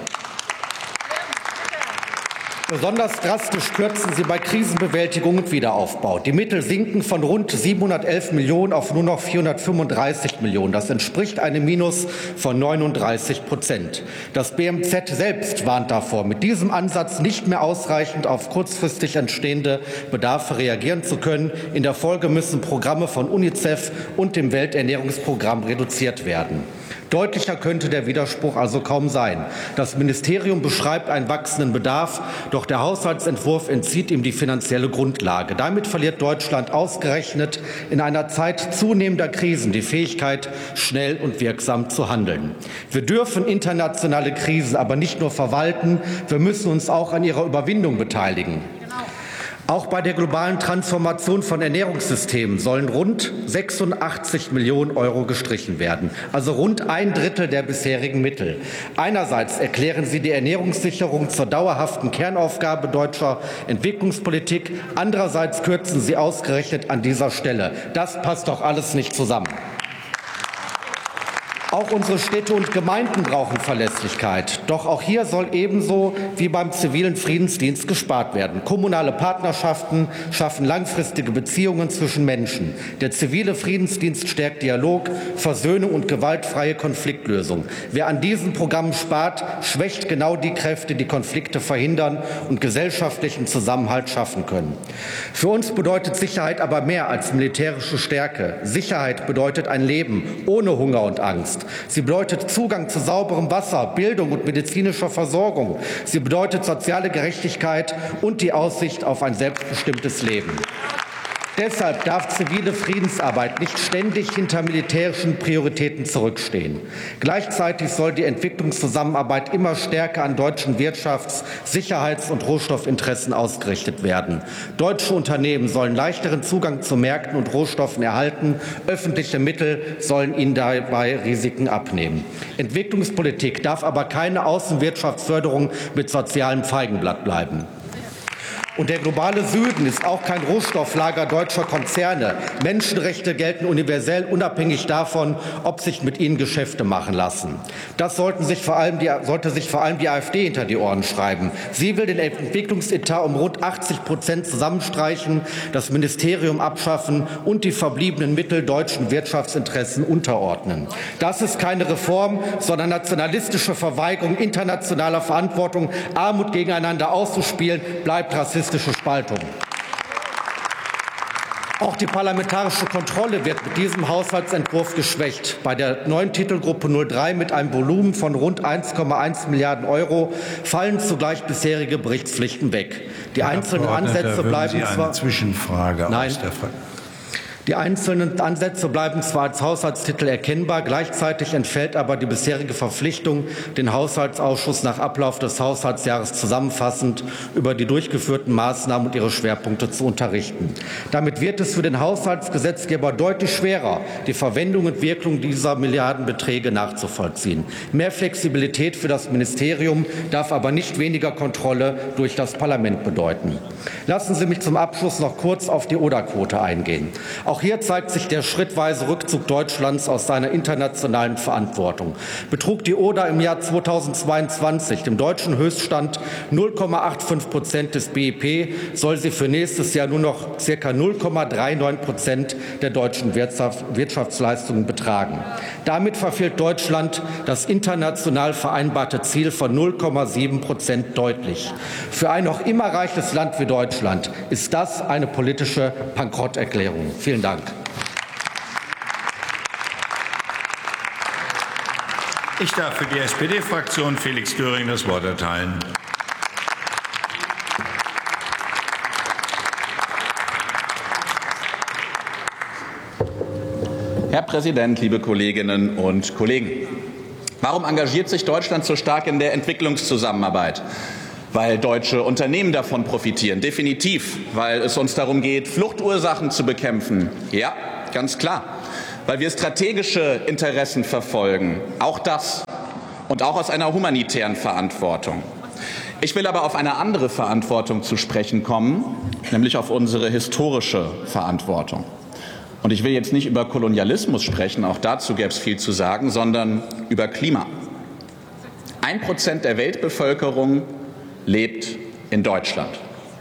Besonders drastisch kürzen Sie bei Krisenbewältigung und Wiederaufbau. Die Mittel sinken von rund siebenhundertelf Millionen auf nur noch vierhundertfünfunddreißig Millionen. Das entspricht einem Minus von neununddreißig Prozent. Das B M Z selbst warnt davor, mit diesem Ansatz nicht mehr ausreichend auf kurzfristig entstehende Bedarfe reagieren zu können. In der Folge müssen Programme von UNICEF und dem Welternährungsprogramm reduziert werden. Deutlicher könnte der Widerspruch also kaum sein. Das Ministerium beschreibt einen wachsenden Bedarf, doch der Haushaltsentwurf entzieht ihm die finanzielle Grundlage. Damit verliert Deutschland ausgerechnet in einer Zeit zunehmender Krisen die Fähigkeit, schnell und wirksam zu handeln. Wir dürfen internationale Krisen aber nicht nur verwalten, wir müssen uns auch an ihrer Überwindung beteiligen. Auch bei der globalen Transformation von Ernährungssystemen sollen rund sechsundachtzig Millionen Euro gestrichen werden, also rund ein Drittel der bisherigen Mittel. Einerseits erklären Sie die Ernährungssicherung zur dauerhaften Kernaufgabe deutscher Entwicklungspolitik, andererseits kürzen Sie ausgerechnet an dieser Stelle. Das passt doch alles nicht zusammen. Auch unsere Städte und Gemeinden brauchen Verlässlichkeit. Doch auch hier soll ebenso wie beim zivilen Friedensdienst gespart werden. Kommunale Partnerschaften schaffen langfristige Beziehungen zwischen Menschen. Der zivile Friedensdienst stärkt Dialog, Versöhnung und gewaltfreie Konfliktlösung. Wer an diesen Programmen spart, schwächt genau die Kräfte, die Konflikte verhindern und gesellschaftlichen Zusammenhalt schaffen können. Für uns bedeutet Sicherheit aber mehr als militärische Stärke. Sicherheit bedeutet ein Leben ohne Hunger und Angst. Sie bedeutet Zugang zu sauberem Wasser, Bildung und medizinischer Versorgung. Sie bedeutet soziale Gerechtigkeit und die Aussicht auf ein selbstbestimmtes Leben. Deshalb darf zivile Friedensarbeit nicht ständig hinter militärischen Prioritäten zurückstehen. Gleichzeitig soll die Entwicklungszusammenarbeit immer stärker an deutschen Wirtschafts-, Sicherheits- und Rohstoffinteressen ausgerichtet werden. Deutsche Unternehmen sollen leichteren Zugang zu Märkten und Rohstoffen erhalten. Öffentliche Mittel sollen ihnen dabei Risiken abnehmen. Entwicklungspolitik darf aber keine Außenwirtschaftsförderung mit sozialem Feigenblatt bleiben. Und der globale Süden ist auch kein Rohstofflager deutscher Konzerne. Menschenrechte gelten universell, unabhängig davon, ob sich mit ihnen Geschäfte machen lassen. Das sollten sich vor allem die, sollte sich vor allem die AfD hinter die Ohren schreiben. Sie will den Entwicklungsetat um rund achtzig Prozent zusammenstreichen, das Ministerium abschaffen und die verbliebenen Mittel deutschen Wirtschaftsinteressen unterordnen. Das ist keine Reform, sondern nationalistische Verweigerung internationaler Verantwortung. Armut gegeneinander auszuspielen, bleibt rassistisch. Spaltung. Auch die parlamentarische Kontrolle wird mit diesem Haushaltsentwurf geschwächt. Bei der neuen Titelgruppe null drei mit einem Volumen von rund eins Komma eins Milliarden Euro fallen zugleich bisherige Berichtspflichten weg. Die Herr einzelnen Ansätze bleiben Sie eine zwar Zwischenfrage Nein. aus der Frage. Die einzelnen Ansätze bleiben zwar als Haushaltstitel erkennbar, gleichzeitig entfällt aber die bisherige Verpflichtung, den Haushaltsausschuss nach Ablauf des Haushaltsjahres zusammenfassend über die durchgeführten Maßnahmen und ihre Schwerpunkte zu unterrichten. Damit wird es für den Haushaltsgesetzgeber deutlich schwerer, die Verwendung und Wirkung dieser Milliardenbeträge nachzuvollziehen. Mehr Flexibilität für das Ministerium darf aber nicht weniger Kontrolle durch das Parlament bedeuten. Lassen Sie mich zum Abschluss noch kurz auf die O D A-Quote eingehen. Auch Auch hier zeigt sich der schrittweise Rückzug Deutschlands aus seiner internationalen Verantwortung. Betrug die O D A im Jahr zweitausendzweiundzwanzig, dem deutschen Höchststand null Komma fünfundachtzig Prozent des B I P, soll sie für nächstes Jahr nur noch ca. null Komma neununddreißig Prozent der deutschen Wirtschaftsleistungen betragen. Damit verfehlt Deutschland das international vereinbarte Ziel von null Komma sieben Prozent deutlich. Für ein noch immer reiches Land wie Deutschland ist das eine politische Bankrotterklärung. Vielen Dank. Ich darf für die S P D-Fraktion Felix Göring das Wort erteilen. Herr Präsident, liebe Kolleginnen und Kollegen! Warum engagiert sich Deutschland so stark in der Entwicklungszusammenarbeit? Weil deutsche Unternehmen davon profitieren. Definitiv, weil es uns darum geht, Fluchtursachen zu bekämpfen. Ja, ganz klar. Weil wir strategische Interessen verfolgen. Auch das. Und auch aus einer humanitären Verantwortung. Ich will aber auf eine andere Verantwortung zu sprechen kommen, nämlich auf unsere historische Verantwortung. Und ich will jetzt nicht über Kolonialismus sprechen, auch dazu gäbe es viel zu sagen, sondern über Klima. Ein Prozent der Weltbevölkerung lebt in Deutschland.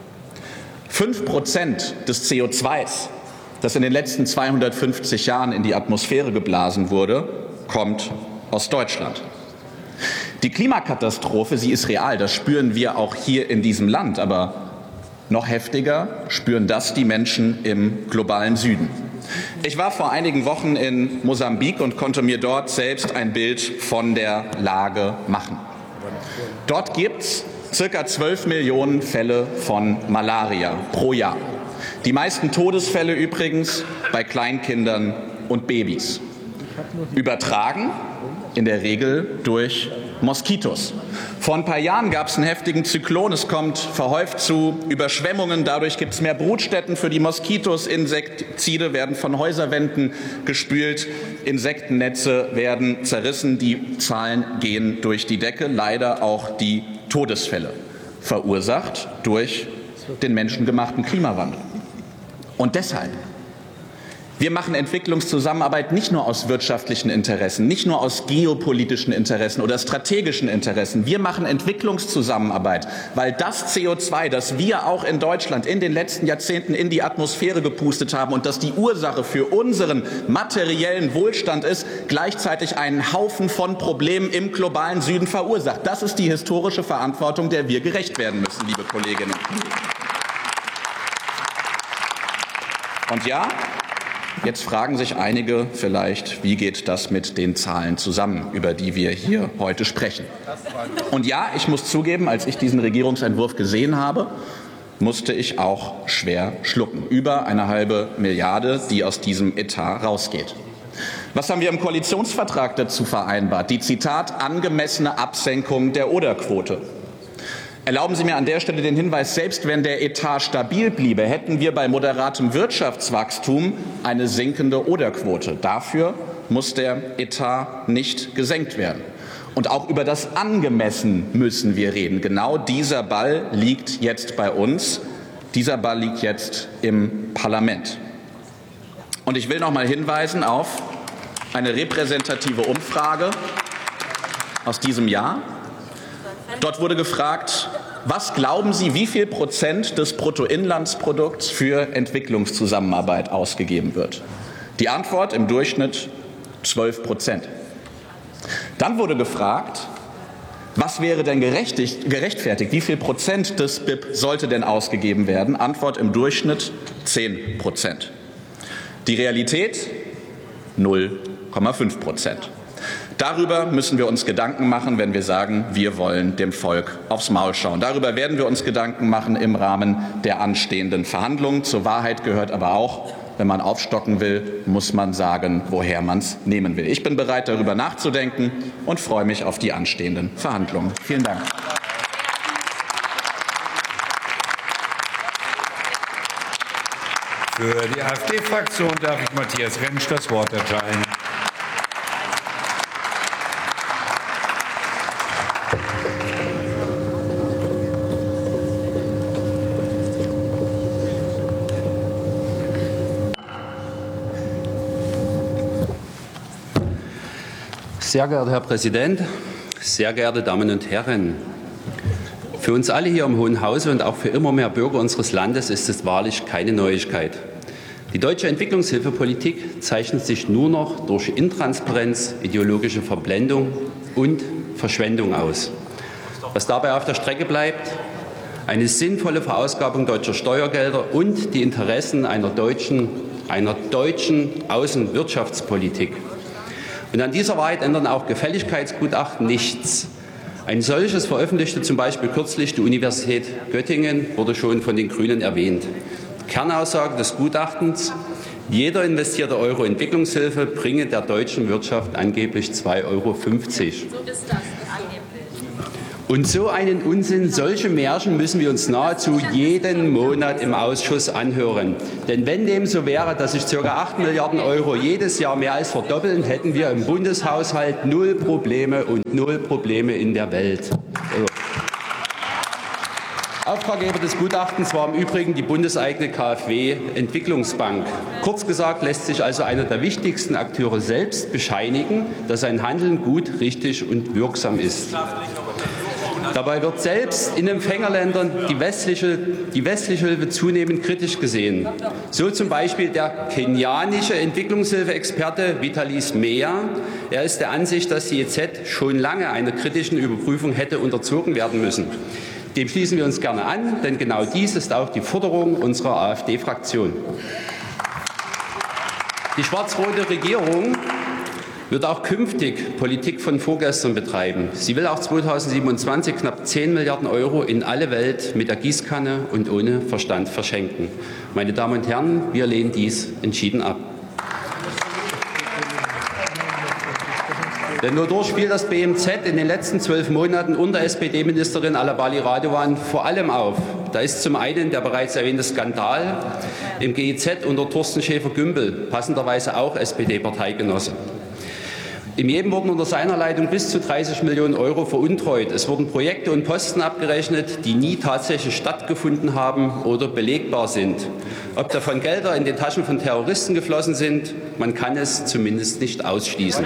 Fünf Prozent des C O zwei, das in den letzten zweihundertfünfzig Jahren in die Atmosphäre geblasen wurde, kommt aus Deutschland. Die Klimakatastrophe, sie ist real, das spüren wir auch hier in diesem Land, aber noch heftiger spüren das die Menschen im globalen Süden. Ich war vor einigen Wochen in Mosambik und konnte mir dort selbst ein Bild von der Lage machen. Dort gibt es circa zwölf Millionen Fälle von Malaria pro Jahr. Die meisten Todesfälle übrigens bei Kleinkindern und Babys. Übertragen in der Regel durch Moskitos. Vor ein paar Jahren gab es einen heftigen Zyklon. Es kommt verhäuft zu Überschwemmungen. Dadurch gibt es mehr Brutstätten für die Moskitos. Insektizide werden von Häuserwänden gespült. Insektennetze werden zerrissen. Die Zahlen gehen durch die Decke. Leider auch die Todesfälle, verursacht durch den menschengemachten Klimawandel. Und deshalb, wir machen Entwicklungszusammenarbeit nicht nur aus wirtschaftlichen Interessen, nicht nur aus geopolitischen Interessen oder strategischen Interessen. Wir machen Entwicklungszusammenarbeit, weil das C O zwei, das wir auch in Deutschland in den letzten Jahrzehnten in die Atmosphäre gepustet haben und das die Ursache für unseren materiellen Wohlstand ist, gleichzeitig einen Haufen von Problemen im globalen Süden verursacht. Das ist die historische Verantwortung, der wir gerecht werden müssen, liebe Kolleginnen und Kollegen. Und ja, jetzt fragen sich einige vielleicht, wie geht das mit den Zahlen zusammen, über die wir hier heute sprechen. Und ja, ich muss zugeben, als ich diesen Regierungsentwurf gesehen habe, musste ich auch schwer schlucken. Über eine halbe Milliarde, die aus diesem Etat rausgeht. Was haben wir im Koalitionsvertrag dazu vereinbart? Die, Zitat, angemessene Absenkung der Oderquote. Erlauben Sie mir an der Stelle den Hinweis, selbst wenn der Etat stabil bliebe, hätten wir bei moderatem Wirtschaftswachstum eine sinkende Oderquote. Dafür muss der Etat nicht gesenkt werden. Und auch über das Angemessen müssen wir reden. Genau dieser Ball liegt jetzt bei uns. Dieser Ball liegt jetzt im Parlament. Und ich will noch mal hinweisen auf eine repräsentative Umfrage aus diesem Jahr. Dort wurde gefragt, was glauben Sie, wie viel Prozent des Bruttoinlandsprodukts für Entwicklungszusammenarbeit ausgegeben wird? Die Antwort im Durchschnitt zwölf Prozent. Dann wurde gefragt, was wäre denn gerechtfertigt? Wie viel Prozent des B I P sollte denn ausgegeben werden? Antwort im Durchschnitt zehn Prozent. Die Realität null Komma fünf Prozent. Darüber müssen wir uns Gedanken machen, wenn wir sagen, wir wollen dem Volk aufs Maul schauen. Darüber werden wir uns Gedanken machen im Rahmen der anstehenden Verhandlungen. Zur Wahrheit gehört aber auch, wenn man aufstocken will, muss man sagen, woher man es nehmen will. Ich bin bereit, darüber nachzudenken und freue mich auf die anstehenden Verhandlungen. Vielen Dank. Für die AfD-Fraktion darf ich Matthias Rentsch das Wort erteilen. Sehr geehrter Herr Präsident, sehr geehrte Damen und Herren! Für uns alle hier im Hohen Hause und auch für immer mehr Bürger unseres Landes ist es wahrlich keine Neuigkeit. Die deutsche Entwicklungshilfepolitik zeichnet sich nur noch durch Intransparenz, ideologische Verblendung und Verschwendung aus. Was dabei auf der Strecke bleibt, eine sinnvolle Verausgabung deutscher Steuergelder und die Interessen einer deutschen, einer deutschen Außenwirtschaftspolitik. Und an dieser Wahrheit ändern auch Gefälligkeitsgutachten nichts. Ein solches veröffentlichte zum Beispiel kürzlich die Universität Göttingen, wurde schon von den Grünen erwähnt. Kernaussage des Gutachtens: Jeder investierte Euro Entwicklungshilfe bringe der deutschen Wirtschaft angeblich zwei Euro fünfzig. So ist das. Und so einen Unsinn, solche Märchen müssen wir uns nahezu jeden Monat im Ausschuss anhören. Denn wenn dem so wäre, dass sich ca. acht Milliarden Euro jedes Jahr mehr als verdoppeln, hätten wir im Bundeshaushalt null Probleme und null Probleme in der Welt. Also. Auftraggeber des Gutachtens war im Übrigen die bundeseigene KfW-Entwicklungsbank. Kurz gesagt lässt sich also einer der wichtigsten Akteure selbst bescheinigen, dass sein Handeln gut, richtig und wirksam ist. Dabei wird selbst in Empfängerländern die westliche, die westliche Hilfe zunehmend kritisch gesehen. So zum Beispiel der kenianische Entwicklungshilfeexperte Vitalis Meyer. Er ist der Ansicht, dass die E Z schon lange einer kritischen Überprüfung hätte unterzogen werden müssen. Dem schließen wir uns gerne an, denn genau dies ist auch die Forderung unserer AfD-Fraktion. Die schwarz-rote Regierung wird auch künftig Politik von vorgestern betreiben. Sie will auch zweitausendsiebenundzwanzig knapp zehn Milliarden Euro in alle Welt mit der Gießkanne und ohne Verstand verschenken. Meine Damen und Herren, wir lehnen dies entschieden ab. Denn wodurch spielt das B M Z in den letzten zwölf Monaten unter S P D-Ministerin Alabali Radovan vor allem auf? Da ist zum einen der bereits erwähnte Skandal im G I Z unter Thorsten Schäfer-Gümbel, passenderweise auch S P D-Parteigenosse. Im Jemen wurden unter seiner Leitung bis zu dreißig Millionen Euro veruntreut. Es wurden Projekte und Posten abgerechnet, die nie tatsächlich stattgefunden haben oder belegbar sind. Ob davon Gelder in den Taschen von Terroristen geflossen sind, man kann es zumindest nicht ausschließen.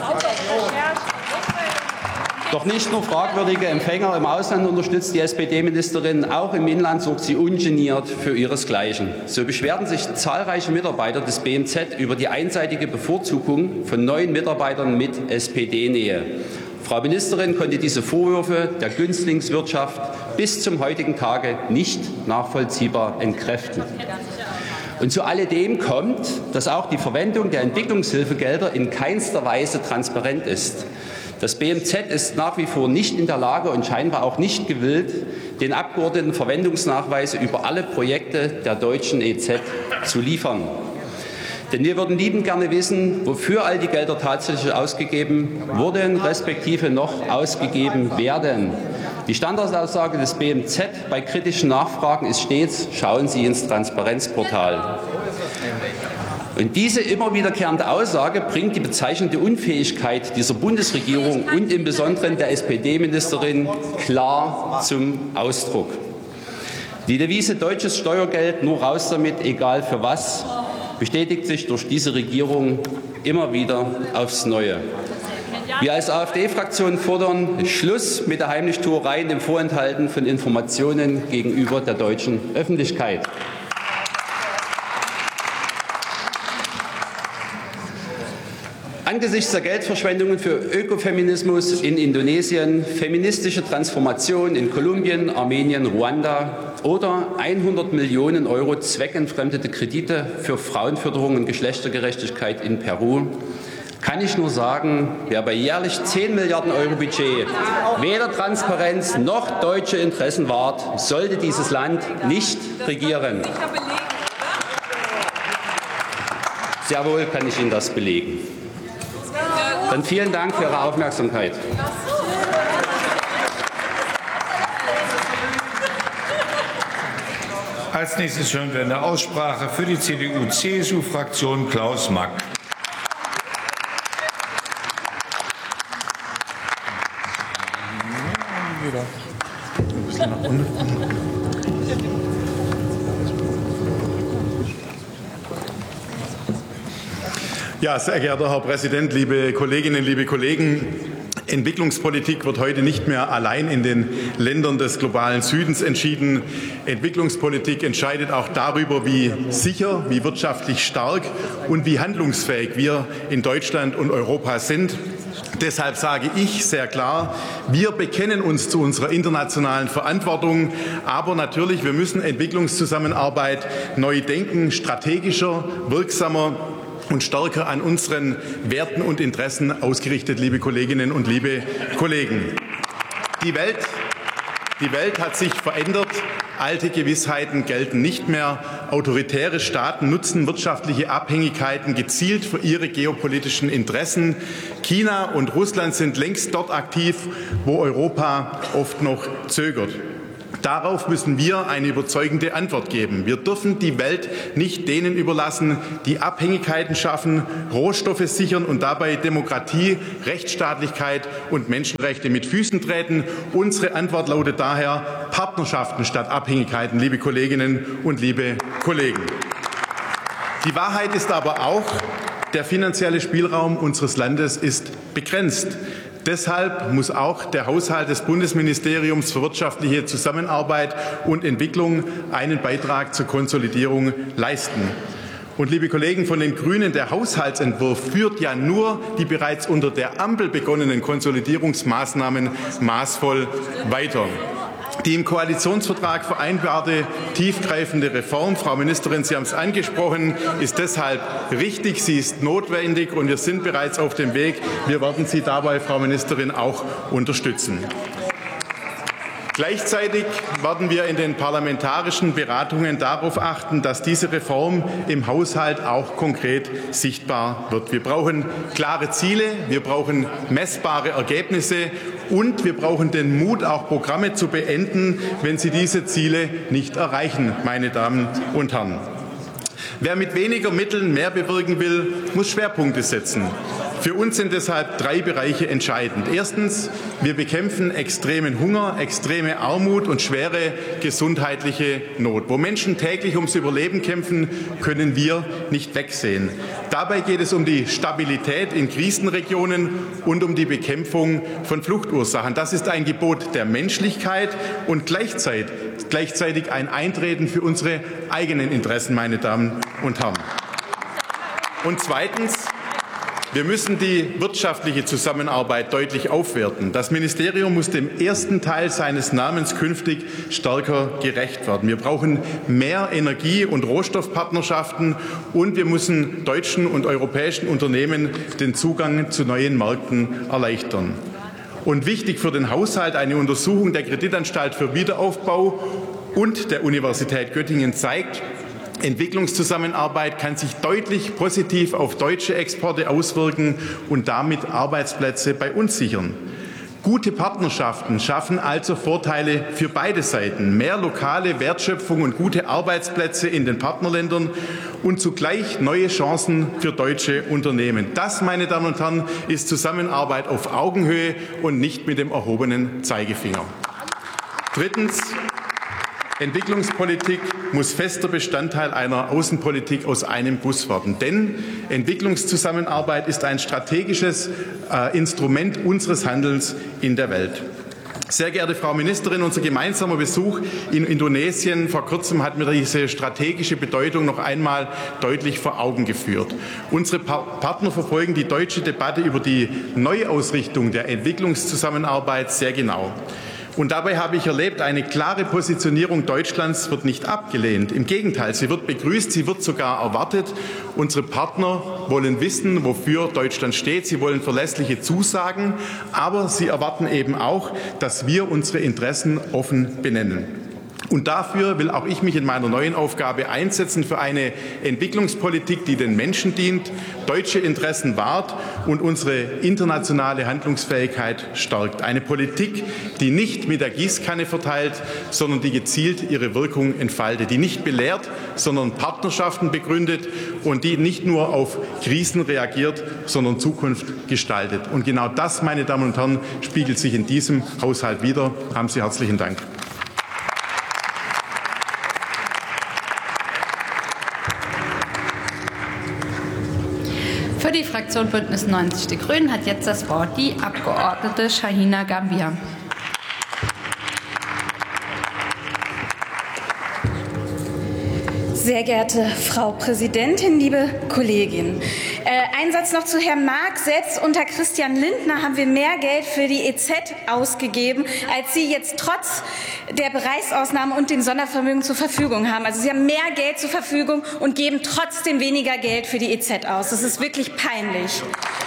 Doch nicht nur fragwürdige Empfänger im Ausland unterstützt die S P D-Ministerin, auch im Inland sorgt sie ungeniert für ihresgleichen. So beschwerten sich zahlreiche Mitarbeiter des B M Z über die einseitige Bevorzugung von neuen Mitarbeitern mit S P D-Nähe. Frau Ministerin konnte diese Vorwürfe der Günstlingswirtschaft bis zum heutigen Tage nicht nachvollziehbar entkräften. Und zu alledem kommt, dass auch die Verwendung der Entwicklungshilfegelder in keinster Weise transparent ist. Das B M Z ist nach wie vor nicht in der Lage und scheinbar auch nicht gewillt, den Abgeordneten Verwendungsnachweise über alle Projekte der deutschen E Z zu liefern. Denn wir würden liebend gerne wissen, wofür all die Gelder tatsächlich ausgegeben wurden, respektive noch ausgegeben werden. Die Standardaussage des B M Z bei kritischen Nachfragen ist stets: Schauen Sie ins Transparenzportal. Und diese immer wiederkehrende Aussage bringt die bezeichnende Unfähigkeit dieser Bundesregierung und im Besonderen der S P D-Ministerin klar zum Ausdruck. Die Devise deutsches Steuergeld, nur raus damit, egal für was, bestätigt sich durch diese Regierung immer wieder aufs Neue. Wir als AfD-Fraktion fordern Schluss mit der Heimlichtuerei und dem Vorenthalten von Informationen gegenüber der deutschen Öffentlichkeit. Angesichts der Geldverschwendungen für Ökofeminismus in Indonesien, feministische Transformation in Kolumbien, Armenien, Ruanda oder hundert Millionen Euro zweckentfremdete Kredite für Frauenförderung und Geschlechtergerechtigkeit in Peru, kann ich nur sagen, wer bei jährlich zehn Milliarden Euro Budget weder Transparenz noch deutsche Interessen wahrt, sollte dieses Land nicht regieren. Sehr wohl kann ich Ihnen das belegen. Dann vielen Dank für Ihre Aufmerksamkeit. Als nächstes hören wir eine Aussprache für die C D U C S U-Fraktion Klaus Mack. Ja, sehr geehrter Herr Präsident, liebe Kolleginnen, liebe Kollegen! Entwicklungspolitik wird heute nicht mehr allein in den Ländern des globalen Südens entschieden. Entwicklungspolitik entscheidet auch darüber, wie sicher, wie wirtschaftlich stark und wie handlungsfähig wir in Deutschland und Europa sind. Deshalb sage ich sehr klar, wir bekennen uns zu unserer internationalen Verantwortung. Aber natürlich, wir müssen Entwicklungszusammenarbeit neu denken, strategischer, wirksamer und stärker an unseren Werten und Interessen ausgerichtet, liebe Kolleginnen und liebe Kollegen. Die Welt, die Welt hat sich verändert. Alte Gewissheiten gelten nicht mehr. Autoritäre Staaten nutzen wirtschaftliche Abhängigkeiten gezielt für ihre geopolitischen Interessen. China und Russland sind längst dort aktiv, wo Europa oft noch zögert. Darauf müssen wir eine überzeugende Antwort geben. Wir dürfen die Welt nicht denen überlassen, die Abhängigkeiten schaffen, Rohstoffe sichern und dabei Demokratie, Rechtsstaatlichkeit und Menschenrechte mit Füßen treten. Unsere Antwort lautet daher Partnerschaften statt Abhängigkeiten, liebe Kolleginnen und liebe Kollegen. Die Wahrheit ist aber auch, der finanzielle Spielraum unseres Landes ist begrenzt. Deshalb muss auch der Haushalt des Bundesministeriums für wirtschaftliche Zusammenarbeit und Entwicklung einen Beitrag zur Konsolidierung leisten. Und liebe Kollegen von den Grünen, der Haushaltsentwurf führt ja nur die bereits unter der Ampel begonnenen Konsolidierungsmaßnahmen maßvoll weiter. Die im Koalitionsvertrag vereinbarte tiefgreifende Reform, Frau Ministerin, Sie haben es angesprochen, ist deshalb richtig, sie ist notwendig und wir sind bereits auf dem Weg. Wir werden Sie dabei, Frau Ministerin, auch unterstützen. Gleichzeitig werden wir in den parlamentarischen Beratungen darauf achten, dass diese Reform im Haushalt auch konkret sichtbar wird. Wir brauchen klare Ziele, wir brauchen messbare Ergebnisse und wir brauchen den Mut, auch Programme zu beenden, wenn sie diese Ziele nicht erreichen, meine Damen und Herren. Wer mit weniger Mitteln mehr bewirken will, muss Schwerpunkte setzen. Für uns sind deshalb drei Bereiche entscheidend. Erstens, wir bekämpfen extremen Hunger, extreme Armut und schwere gesundheitliche Not. Wo Menschen täglich ums Überleben kämpfen, können wir nicht wegsehen. Dabei geht es um die Stabilität in Krisenregionen und um die Bekämpfung von Fluchtursachen. Das ist ein Gebot der Menschlichkeit und gleichzeitig, gleichzeitig ein Eintreten für unsere eigenen Interessen, meine Damen und Herren. Und zweitens, wir müssen die wirtschaftliche Zusammenarbeit deutlich aufwerten. Das Ministerium muss dem ersten Teil seines Namens künftig stärker gerecht werden. Wir brauchen mehr Energie- und Rohstoffpartnerschaften und wir müssen deutschen und europäischen Unternehmen den Zugang zu neuen Märkten erleichtern. Und wichtig für den Haushalt, eine Untersuchung der Kreditanstalt für Wiederaufbau und der Universität Göttingen zeigt, Entwicklungszusammenarbeit kann sich deutlich positiv auf deutsche Exporte auswirken und damit Arbeitsplätze bei uns sichern. Gute Partnerschaften schaffen also Vorteile für beide Seiten. Mehr lokale Wertschöpfung und gute Arbeitsplätze in den Partnerländern und zugleich neue Chancen für deutsche Unternehmen. Das, meine Damen und Herren, ist Zusammenarbeit auf Augenhöhe und nicht mit dem erhobenen Zeigefinger. Drittens. Entwicklungspolitik muss fester Bestandteil einer Außenpolitik aus einem Guss werden. Denn Entwicklungszusammenarbeit ist ein strategisches äh, Instrument unseres Handelns in der Welt. Sehr geehrte Frau Ministerin, unser gemeinsamer Besuch in Indonesien vor kurzem hat mir diese strategische Bedeutung noch einmal deutlich vor Augen geführt. Unsere Partner verfolgen die deutsche Debatte über die Neuausrichtung der Entwicklungszusammenarbeit sehr genau. Und dabei habe ich erlebt, eine klare Positionierung Deutschlands wird nicht abgelehnt. Im Gegenteil, sie wird begrüßt, sie wird sogar erwartet. Unsere Partner wollen wissen, wofür Deutschland steht. Sie wollen verlässliche Zusagen, aber sie erwarten eben auch, dass wir unsere Interessen offen benennen. Und dafür will auch ich mich in meiner neuen Aufgabe einsetzen, für eine Entwicklungspolitik, die den Menschen dient, deutsche Interessen wahrt und unsere internationale Handlungsfähigkeit stärkt. Eine Politik, die nicht mit der Gießkanne verteilt, sondern die gezielt ihre Wirkung entfaltet, die nicht belehrt, sondern Partnerschaften begründet und die nicht nur auf Krisen reagiert, sondern Zukunft gestaltet. Und genau das, meine Damen und Herren, spiegelt sich in diesem Haushalt wider. Haben Sie herzlichen Dank. Für Fraktion Bündnis neunzig Die Grünen hat jetzt das Wort die Abgeordnete Shahina Gambia. Sehr geehrte Frau Präsidentin, liebe Kolleginnen. Äh, ein Satz noch zu Herrn Mark. Selbst unter Christian Lindner haben wir mehr Geld für die E Z ausgegeben, als Sie jetzt trotz der Bereichsausnahme und dem Sondervermögen zur Verfügung haben. Also Sie haben mehr Geld zur Verfügung und geben trotzdem weniger Geld für die E Z aus. Das ist wirklich peinlich.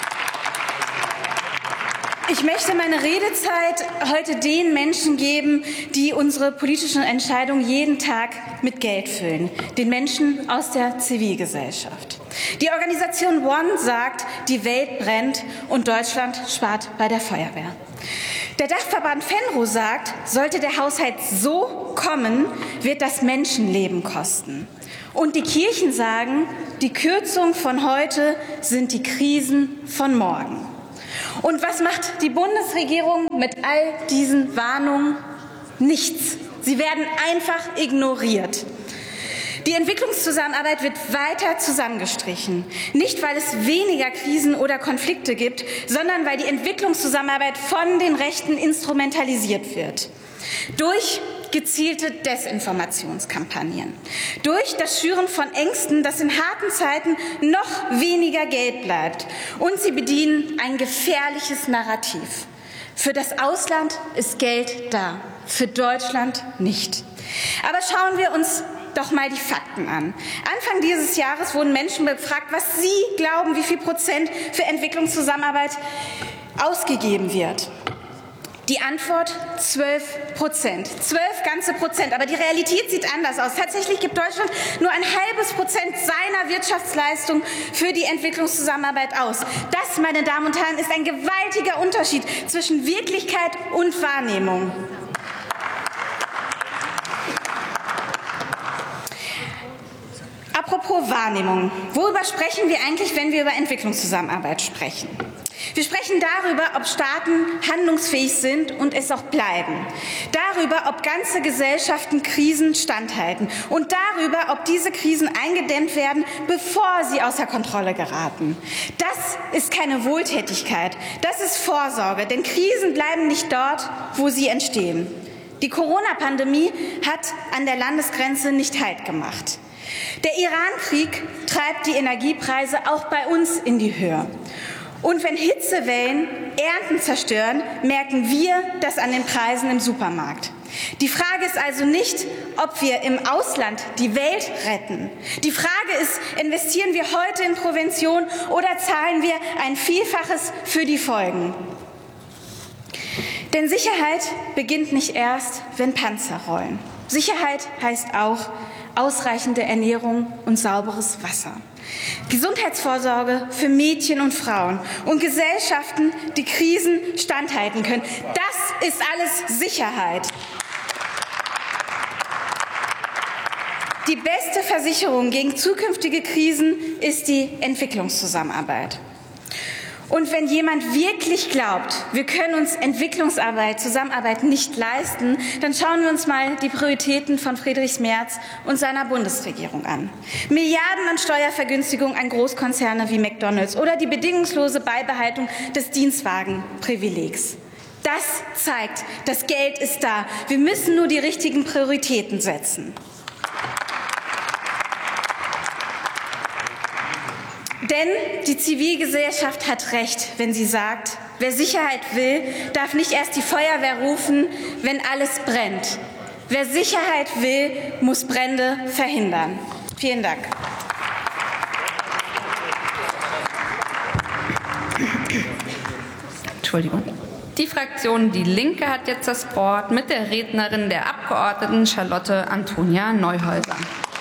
Ich möchte meine Redezeit heute den Menschen geben, die unsere politischen Entscheidungen jeden Tag mit Geld füllen, den Menschen aus der Zivilgesellschaft. Die Organisation One sagt, die Welt brennt und Deutschland spart bei der Feuerwehr. Der Dachverband Fenro sagt, sollte der Haushalt so kommen, wird das Menschenleben kosten. Und die Kirchen sagen, die Kürzungen von heute sind die Krisen von morgen. Und was macht die Bundesregierung mit all diesen Warnungen? Nichts. Sie werden einfach ignoriert. Die Entwicklungszusammenarbeit wird weiter zusammengestrichen. Nicht, weil es weniger Krisen oder Konflikte gibt, sondern weil die Entwicklungszusammenarbeit von den Rechten instrumentalisiert wird. Durch gezielte Desinformationskampagnen, durch das Schüren von Ängsten, dass in harten Zeiten noch weniger Geld bleibt. Und sie bedienen ein gefährliches Narrativ. Für das Ausland ist Geld da, für Deutschland nicht. Aber schauen wir uns doch mal die Fakten an. Anfang dieses Jahres wurden Menschen befragt, was sie glauben, wie viel Prozent für Entwicklungszusammenarbeit ausgegeben wird. Die Antwort zwölf Prozent. Zwölf ganze Prozent. Aber die Realität sieht anders aus. Tatsächlich gibt Deutschland nur ein halbes Prozent seiner Wirtschaftsleistung für die Entwicklungszusammenarbeit aus. Das, meine Damen und Herren, ist ein gewaltiger Unterschied zwischen Wirklichkeit und Wahrnehmung. Apropos Wahrnehmung. Worüber sprechen wir eigentlich, wenn wir über Entwicklungszusammenarbeit sprechen? Wir sprechen darüber, ob Staaten handlungsfähig sind und es auch bleiben. Darüber, ob ganze Gesellschaften Krisen standhalten. Und darüber, ob diese Krisen eingedämmt werden, bevor sie außer Kontrolle geraten. Das ist keine Wohltätigkeit. Das ist Vorsorge. Denn Krisen bleiben nicht dort, wo sie entstehen. Die Corona-Pandemie hat an der Landesgrenze nicht Halt gemacht. Der Iran-Krieg treibt die Energiepreise auch bei uns in die Höhe. Und wenn Hitzewellen Ernten zerstören, merken wir das an den Preisen im Supermarkt. Die Frage ist also nicht, ob wir im Ausland die Welt retten. Die Frage ist, investieren wir heute in Prävention oder zahlen wir ein Vielfaches für die Folgen? Denn Sicherheit beginnt nicht erst, wenn Panzer rollen. Sicherheit heißt auch ausreichende Ernährung und sauberes Wasser. Gesundheitsvorsorge für Mädchen und Frauen und Gesellschaften, die Krisen standhalten können. Das ist alles Sicherheit. Die beste Versicherung gegen zukünftige Krisen ist die Entwicklungszusammenarbeit. Und wenn jemand wirklich glaubt, wir können uns Entwicklungsarbeit, Zusammenarbeit nicht leisten, dann schauen wir uns mal die Prioritäten von Friedrich Merz und seiner Bundesregierung an. Milliarden an Steuervergünstigung an Großkonzerne wie McDonald's oder die bedingungslose Beibehaltung des Dienstwagenprivilegs. Das zeigt, das Geld ist da. Wir müssen nur die richtigen Prioritäten setzen. Denn die Zivilgesellschaft hat recht, wenn sie sagt, wer Sicherheit will, darf nicht erst die Feuerwehr rufen, wenn alles brennt. Wer Sicherheit will, muss Brände verhindern. Vielen Dank. Entschuldigung. Die Fraktion Die Linke hat jetzt das Wort mit der Rednerin der Abgeordneten Charlotte Antonia Neuhäuser.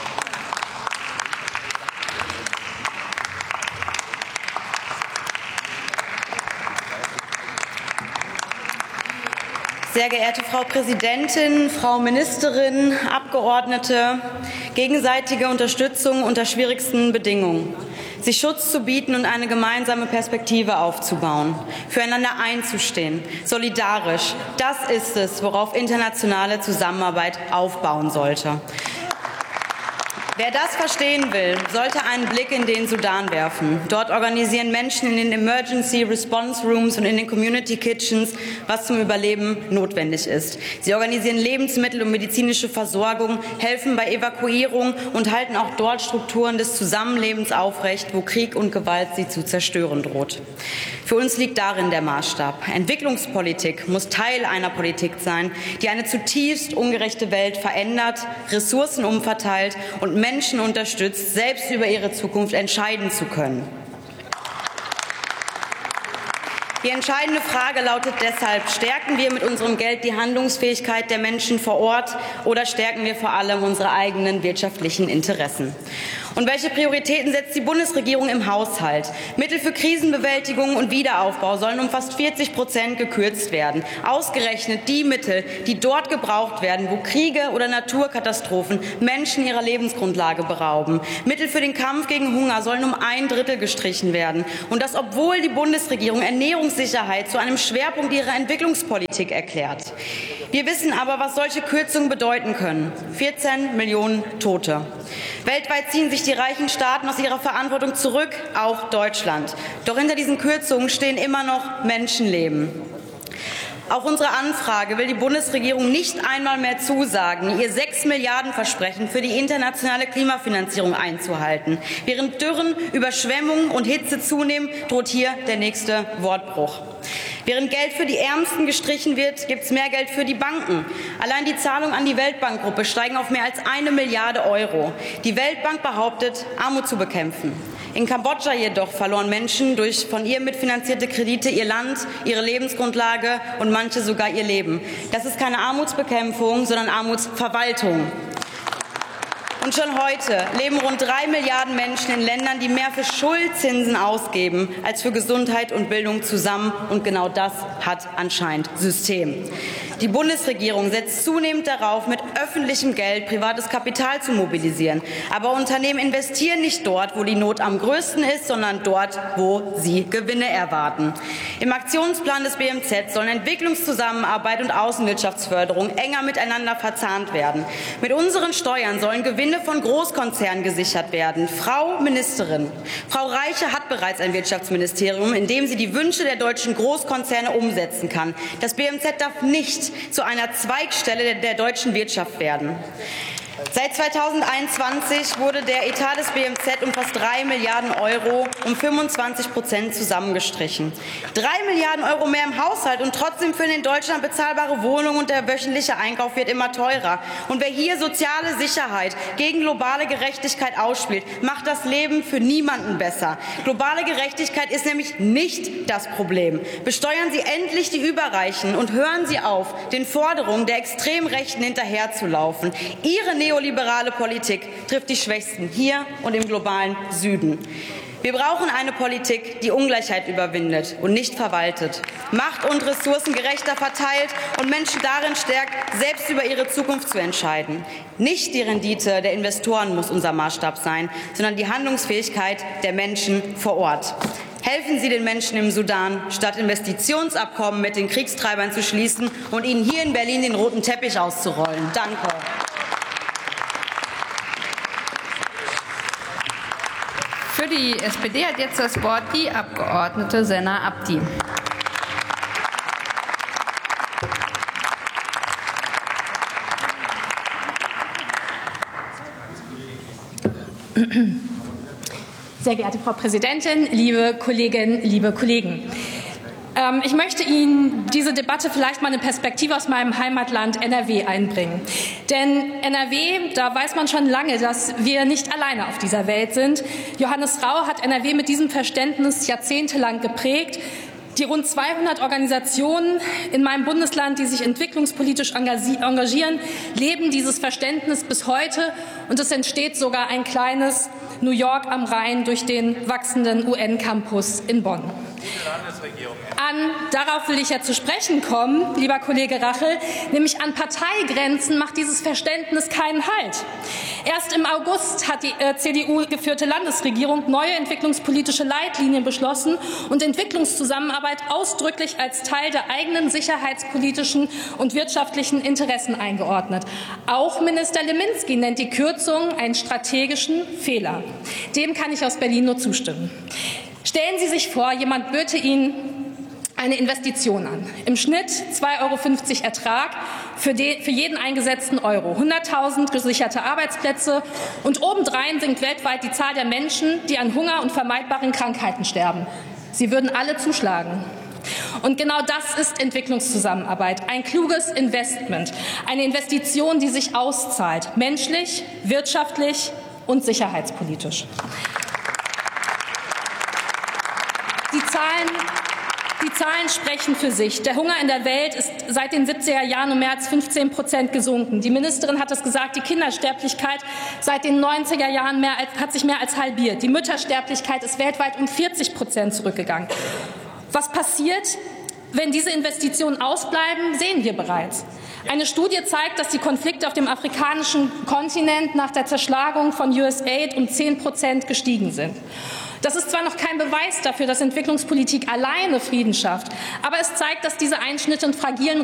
Sehr geehrte Frau Präsidentin, Frau Ministerin, Abgeordnete, gegenseitige Unterstützung unter schwierigsten Bedingungen, sich Schutz zu bieten und eine gemeinsame Perspektive aufzubauen, füreinander einzustehen, solidarisch, das ist es, worauf internationale Zusammenarbeit aufbauen sollte. Wer das verstehen will, sollte einen Blick in den Sudan werfen. Dort organisieren Menschen in den Emergency Response Rooms und in den Community Kitchens, was zum Überleben notwendig ist. Sie organisieren Lebensmittel und medizinische Versorgung, helfen bei Evakuierung und halten auch dort Strukturen des Zusammenlebens aufrecht, wo Krieg und Gewalt sie zu zerstören droht. Für uns liegt darin der Maßstab. Entwicklungspolitik muss Teil einer Politik sein, die eine zutiefst ungerechte Welt verändert, Ressourcen umverteilt und Menschen unterstützt, selbst über ihre Zukunft entscheiden zu können. Die entscheidende Frage lautet deshalb, stärken wir mit unserem Geld die Handlungsfähigkeit der Menschen vor Ort oder stärken wir vor allem unsere eigenen wirtschaftlichen Interessen? Und welche Prioritäten setzt die Bundesregierung im Haushalt? Mittel für Krisenbewältigung und Wiederaufbau sollen um fast vierzig Prozent gekürzt werden. Ausgerechnet die Mittel, die dort gebraucht werden, wo Kriege oder Naturkatastrophen Menschen ihrer Lebensgrundlage berauben. Mittel für den Kampf gegen Hunger sollen um ein Drittel gestrichen werden. Und das, obwohl die Bundesregierung Ernährungssicherheit zu einem Schwerpunkt ihrer Entwicklungspolitik erklärt. Wir wissen aber, was solche Kürzungen bedeuten können. vierzehn Millionen Tote. Weltweit ziehen sich die reichen Staaten aus ihrer Verantwortung zurück, auch Deutschland. Doch hinter diesen Kürzungen stehen immer noch Menschenleben. Auf unsere Anfrage will die Bundesregierung nicht einmal mehr zusagen, ihr sechs Milliarden Versprechen für die internationale Klimafinanzierung einzuhalten. Während Dürren, Überschwemmungen und Hitze zunehmen, droht hier der nächste Wortbruch. Während Geld für die Ärmsten gestrichen wird, gibt es mehr Geld für die Banken. Allein die Zahlungen an die Weltbankgruppe steigen auf mehr als eine Milliarde Euro. Die Weltbank behauptet, Armut zu bekämpfen. In Kambodscha jedoch verloren Menschen durch von ihr mitfinanzierte Kredite ihr Land, ihre Lebensgrundlage und manche sogar ihr Leben. Das ist keine Armutsbekämpfung, sondern Armutsverwaltung. Und schon heute leben rund drei Milliarden Menschen in Ländern, die mehr für Schuldzinsen ausgeben als für Gesundheit und Bildung zusammen. Und genau das hat anscheinend System. Die Bundesregierung setzt zunehmend darauf, mit öffentlichem Geld privates Kapital zu mobilisieren. Aber Unternehmen investieren nicht dort, wo die Not am größten ist, sondern dort, wo sie Gewinne erwarten. Im Aktionsplan des B M Z sollen Entwicklungszusammenarbeit und Außenwirtschaftsförderung enger miteinander verzahnt werden. Mit unseren Steuern sollen Gewinne von Großkonzernen gesichert werden. Frau Ministerin, Frau Reiche hat bereits ein Wirtschaftsministerium, in dem sie die Wünsche der deutschen Großkonzerne umsetzen kann. Das B M Z darf nicht zu einer Zweigstelle der deutschen Wirtschaft werden. Seit zweitausendeinundzwanzig wurde der Etat des B M Z um fast drei Milliarden Euro um fünfundzwanzig Prozent zusammengestrichen. Drei Milliarden Euro mehr im Haushalt und trotzdem für in Deutschland bezahlbare Wohnungen und der wöchentliche Einkauf wird immer teurer. Und wer hier soziale Sicherheit gegen globale Gerechtigkeit ausspielt, macht das Leben für niemanden besser. Globale Gerechtigkeit ist nämlich nicht das Problem. Besteuern Sie endlich die Überreichen und hören Sie auf, den Forderungen der Extremrechten hinterherzulaufen. Ihre neoliberale Politik trifft die Schwächsten hier und im globalen Süden. Wir brauchen eine Politik, die Ungleichheit überwindet und nicht verwaltet, Macht und Ressourcen gerechter verteilt und Menschen darin stärkt, selbst über ihre Zukunft zu entscheiden. Nicht die Rendite der Investoren muss unser Maßstab sein, sondern die Handlungsfähigkeit der Menschen vor Ort. Helfen Sie den Menschen im Sudan, statt Investitionsabkommen mit den Kriegstreibern zu schließen und ihnen hier in Berlin den roten Teppich auszurollen. Danke. Für die S P D hat jetzt das Wort die Abgeordnete Sena Abdi. Sehr geehrte Frau Präsidentin, liebe Kolleginnen, liebe Kollegen! Ähm, ich möchte Ihnen diese Debatte vielleicht mal eine Perspektive aus meinem Heimatland N R W einbringen. Denn N R W, da weiß man schon lange, dass wir nicht alleine auf dieser Welt sind. Johannes Rau hat N R W mit diesem Verständnis jahrzehntelang geprägt. Die rund zweihundert Organisationen in meinem Bundesland, die sich entwicklungspolitisch engagieren, leben dieses Verständnis bis heute. Und es entsteht sogar ein kleines New York am Rhein durch den wachsenden U N-Campus in Bonn. An, darauf will ich ja zu sprechen kommen, lieber Kollege Rachel, nämlich an Parteigrenzen macht dieses Verständnis keinen Halt. Erst im August hat die äh, C D U-geführte Landesregierung neue entwicklungspolitische Leitlinien beschlossen und Entwicklungszusammenarbeit ausdrücklich als Teil der eigenen sicherheitspolitischen und wirtschaftlichen Interessen eingeordnet. Auch Minister Leminski nennt die Kürzung einen strategischen Fehler. Dem kann ich aus Berlin nur zustimmen. Stellen Sie sich vor, jemand böte Ihnen eine Investition an. Im Schnitt zwei Euro fünfzig Ertrag für, de, für jeden eingesetzten Euro, hunderttausend gesicherte Arbeitsplätze und obendrein sinkt weltweit die Zahl der Menschen, die an Hunger und vermeidbaren Krankheiten sterben. Sie würden alle zuschlagen. Und genau das ist Entwicklungszusammenarbeit, ein kluges Investment, eine Investition, die sich auszahlt, menschlich, wirtschaftlich und sicherheitspolitisch. Die Zahlen, die Zahlen sprechen für sich. Der Hunger in der Welt ist seit den siebziger Jahren um mehr als fünfzehn Prozent gesunken. Die Ministerin hat es gesagt, die Kindersterblichkeit seit den neunziger Jahren mehr als, hat sich mehr als halbiert. Die Müttersterblichkeit ist weltweit um vierzig Prozent zurückgegangen. Was passiert, wenn diese Investitionen ausbleiben, sehen wir bereits. Eine Studie zeigt, dass die Konflikte auf dem afrikanischen Kontinent nach der Zerschlagung von U S A I D um zehn Prozent gestiegen sind. Das ist zwar noch kein Beweis dafür, dass Entwicklungspolitik alleine Frieden schafft, aber es zeigt, dass diese Einschnitte in fragilen